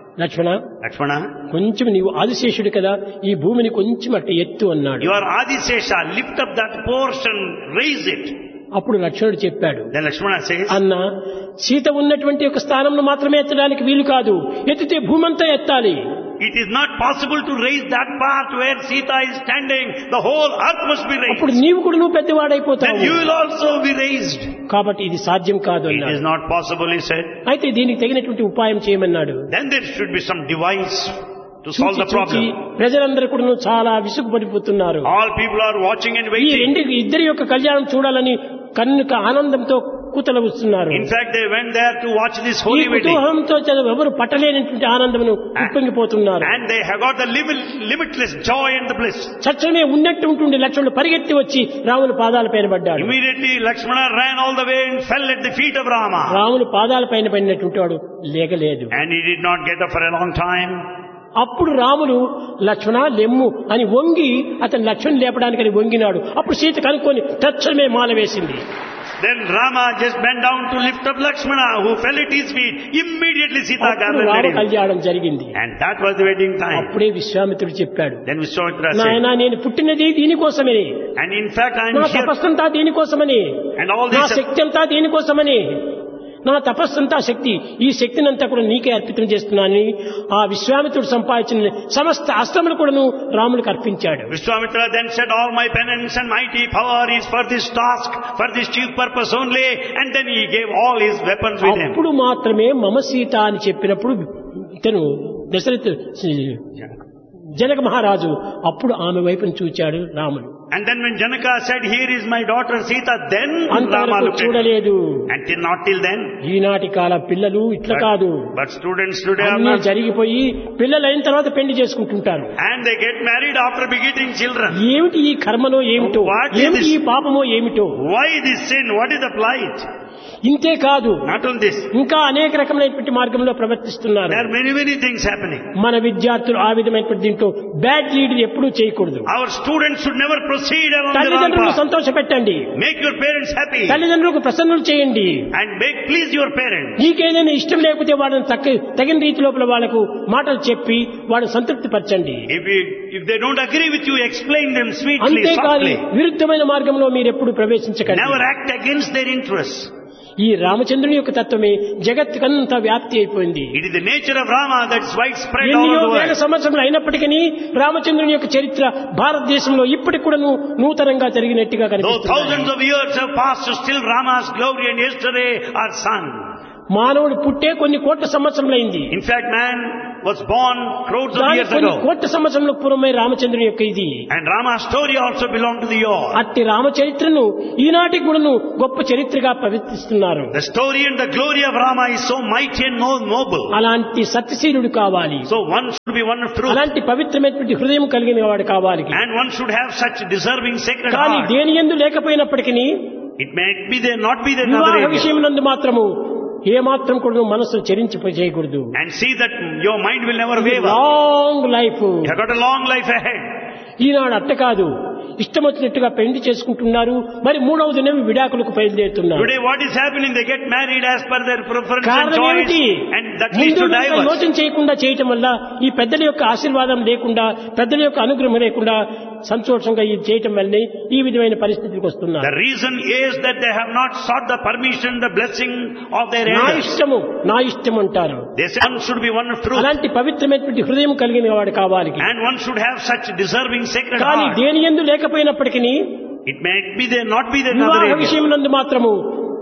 లక్ష్మణ కొంచెం నీవు ఆదిశేషుడు కదా, ఈ భూమిని కొంచెం అట్ట ఎత్తు అన్నాడు. You are Adisesha, lift up that portion, raise it. అప్పుడు లక్ష్మణుడు చెప్పాడు, Then Lakshmana says, అన్న సీత ఉన్నటువంటి ఒక స్థానంలో మాత్రమే ఎత్తడానికి వీలు కాదు, ఎత్తితే భూమంతా ఎత్తాలి. it is not possible to raise that part where Sita is standing. The whole earth must be raised. అప్పుడు నీవు కూడా నువ్వు పెద్దవాడైపోతావు. Then you will also be raised. కాబట్టి ఇది సాధ్యం కాదు It అన్నాడు. is not possible, he said. అయితే దీనికి తగినటువంటి ఉపాయం చేయమన్నాడు. Then there should be some device to solve the problem. ప్రజలందరూ కూడా చాలా విసుగుపడిపోతున్నారు. All people are watching and ఈ waiting. ఇద్దరి యొక్క కళ్యాణం చూడాలని కన్నుక ఆనందంతో కూతలవుతున్నారు. In fact, they went there to watch this ఈ holy wedding. కుతూహలంతో ఎవరు పట్టలేనటువంటి ఆనందమును ఉప్పొంగిపోతున్నారు. And they have got the limitless joy and the bliss. చచ్చమే ఉన్నట్టు ఉంటుండే లక్ష్మణుడు పరిగెత్తి వచ్చి రాముని పాదాల పైన పడ్డాడు. Immediately Lakshmana ran all the way and fell at the feet of Rama. రాముని పాదాల పైన పడినటువంటి వాడు లేగలేదు. And he did not get up for a long time. అప్పుడు రాముడు లక్ష్మణ లెమ్ము అని వంగి అతను లక్ష్మణ్ లేపడానికి వంగినాడు. అప్పుడు సీత కనుక్కొని తక్షణమే మాల వేసింది. Then Rama just bent down to lift up Lakshmana, who fell at his feet. Immediately Sita garlanded him. కళ్యాణం జరిగింది. And that was the wedding time. అప్పుడే విశ్వామిత్రుడు చెప్పాడు, Then Vishwamitra said, నాయనా నేను పుట్టినది దీనికోసమే, and in fact I am నా here. తపస్సంతా దీనికోసమని, And all నా this, శక్తి అంతా దీనికోసమని, నా తపస్సంతా శక్తి, ఈ శక్తినంతా కూడా నీకే అర్పితం చేస్తున్నానని ఆ విశ్వామిత్రుడు సంపాదించిన సమస్త అస్త్రములు కూడాను రామునికి అర్పించాడు. Vishwamitra then said, all my penance and mighty power is for this task, for this chief purpose only. And then he gave all his weapons with him. అప్పుడు మాత్రమే మమ సీత అని చెప్పినప్పుడు ఇతను దశరథ జనక మహారాజు అప్పుడు ఆమె వైపును చూచాడు రాముడు. And then when Janaka said, "Here is my daughter Sita," then Rama అంతవరకు looked at her. చూడలేదు. Until not till then. ఈనాటి కాల పిల్లలు ఇట్లా కాదు. But students today are అన్నీ not. జరిగిపోయి పిల్లలు అయిన తర్వాత పెళ్లి చేసుకుంటుంటారు. And they get married after begetting children. ఏమిటి ఈ కర్మలో ఏమిటో, What is ఏమిటి this? ఈ పాపమో ఏమిటో. Why this sin? What is the plight? ఇంతే కాదు, Not only this. ఇంకా అనేక రకమైనటువంటి మార్గంలో ప్రవర్తిస్తున్నారు. There are many things happening. మన విద్యార్థులు ఆ విధమైనటువంటి దీంట్లో బ్యాడ్ లీడ్ ఎప్పుడూ చేయకూడదు. Our students should never proceed along the wrong తల్లిదండ్రులను path. సంతోష పెట్టండి, Make your parents happy తల్లిదండ్రులకు ప్రసన్నులు చేయండి. and please your parents. నీకేదైనా ఇష్టం లేకపోతే వాళ్ళని తగిన రీతి లోపల వాళ్ళకు మాటలు చెప్పి వాళ్ళని సంతృప్తి పరచండి. If they don't agree with you, explain them sweetly, అంతేకాని softly. విరుద్ధమైన మార్గంలో మీరు ఎప్పుడు ప్రవేశించకండి. Never act against their interests. ఈ రామచంద్రుని యొక్క తత్వమే జగత్తుకంతా వ్యాప్తి అయిపోయింది. It is the nature of Rama that's widespread all ఎన్నో over the వేల world. సంవత్సరాలు అయినప్పటికీ రామచంద్రుని యొక్క చరిత్ర భారతదేశంలో ఇప్పటికి కూడా నూతనంగా జరిగినట్టుగా Though కనిపిస్తుంది. thousands of years have passed, still Rama's glory and yesterday are sung. మానవుడు పుట్టే కొన్ని కోట్ల సంవత్సరములైంది. In fact, man was born crores of దాని years కొన్ని ago. కోట్ల సంవత్సరముల పూర్వమే రామచంద్రుని యొక్క ఇది. And Rama's story also belonged to the yore. అట్టి రామచరిత్రను ఈనాటికి కూడాను గొప్ప చరిత్రగా ప్రవర్తిస్తున్నారు. The story and the glory of Rama is so mighty and noble. అలాంటి సత్యశీలుడు కావాలి, So one should be one of truth. అలాంటి పవిత్రమైనటువంటి హృదయం కలిగిన వాడు కావాలి. And one should have such deserving sacred కానీ heart. దేని యందు లేకపోయినప్పటికీ It may be there, not be there in వివాహ other areas. విషయం నందు మాత్రము ఏమాత్రం కూడా మనసు చేయకూడదు. And see that your mind will never waver. Long life. You have got a long life ahead. ఈనాడు అట్ట కాదు, ఇష్టం వచ్చినట్టుగా పెళ్లి చేసుకుంటున్నారు, మరి మూడవ దినం విడాకులకు బయలుదేరుతున్నారు. Today what is happening? They get married as per their preference and కారణం choice, ఏమిటి? and that leads ముందు to divorce. యోచన చేయకుండా చేయటం వల్ల, ఈ పెద్దల యొక్క ఆశీర్వాదం లేకుండా, పెద్దల యొక్క అనుగ్రహం లేకుండా సంతోషంగా ఇది చేయటం వల్లనే ఈ విధమైన పరిస్థితికి వస్తున్నారు. The reason is that they have not sought the permission, the blessing of their నా elders. ఇష్టం అంటారు. They say one should be one of truth. అలాంటి పవిత్రమైనటువంటి హృదయం కలిగిన వాడు కావాలి. And one should have such deserving sacred కానీ heart. దేని యందు లేకపోయినప్పటికీ It may be there, not be there in other వివాహ areas. విషయం నందు మాత్రము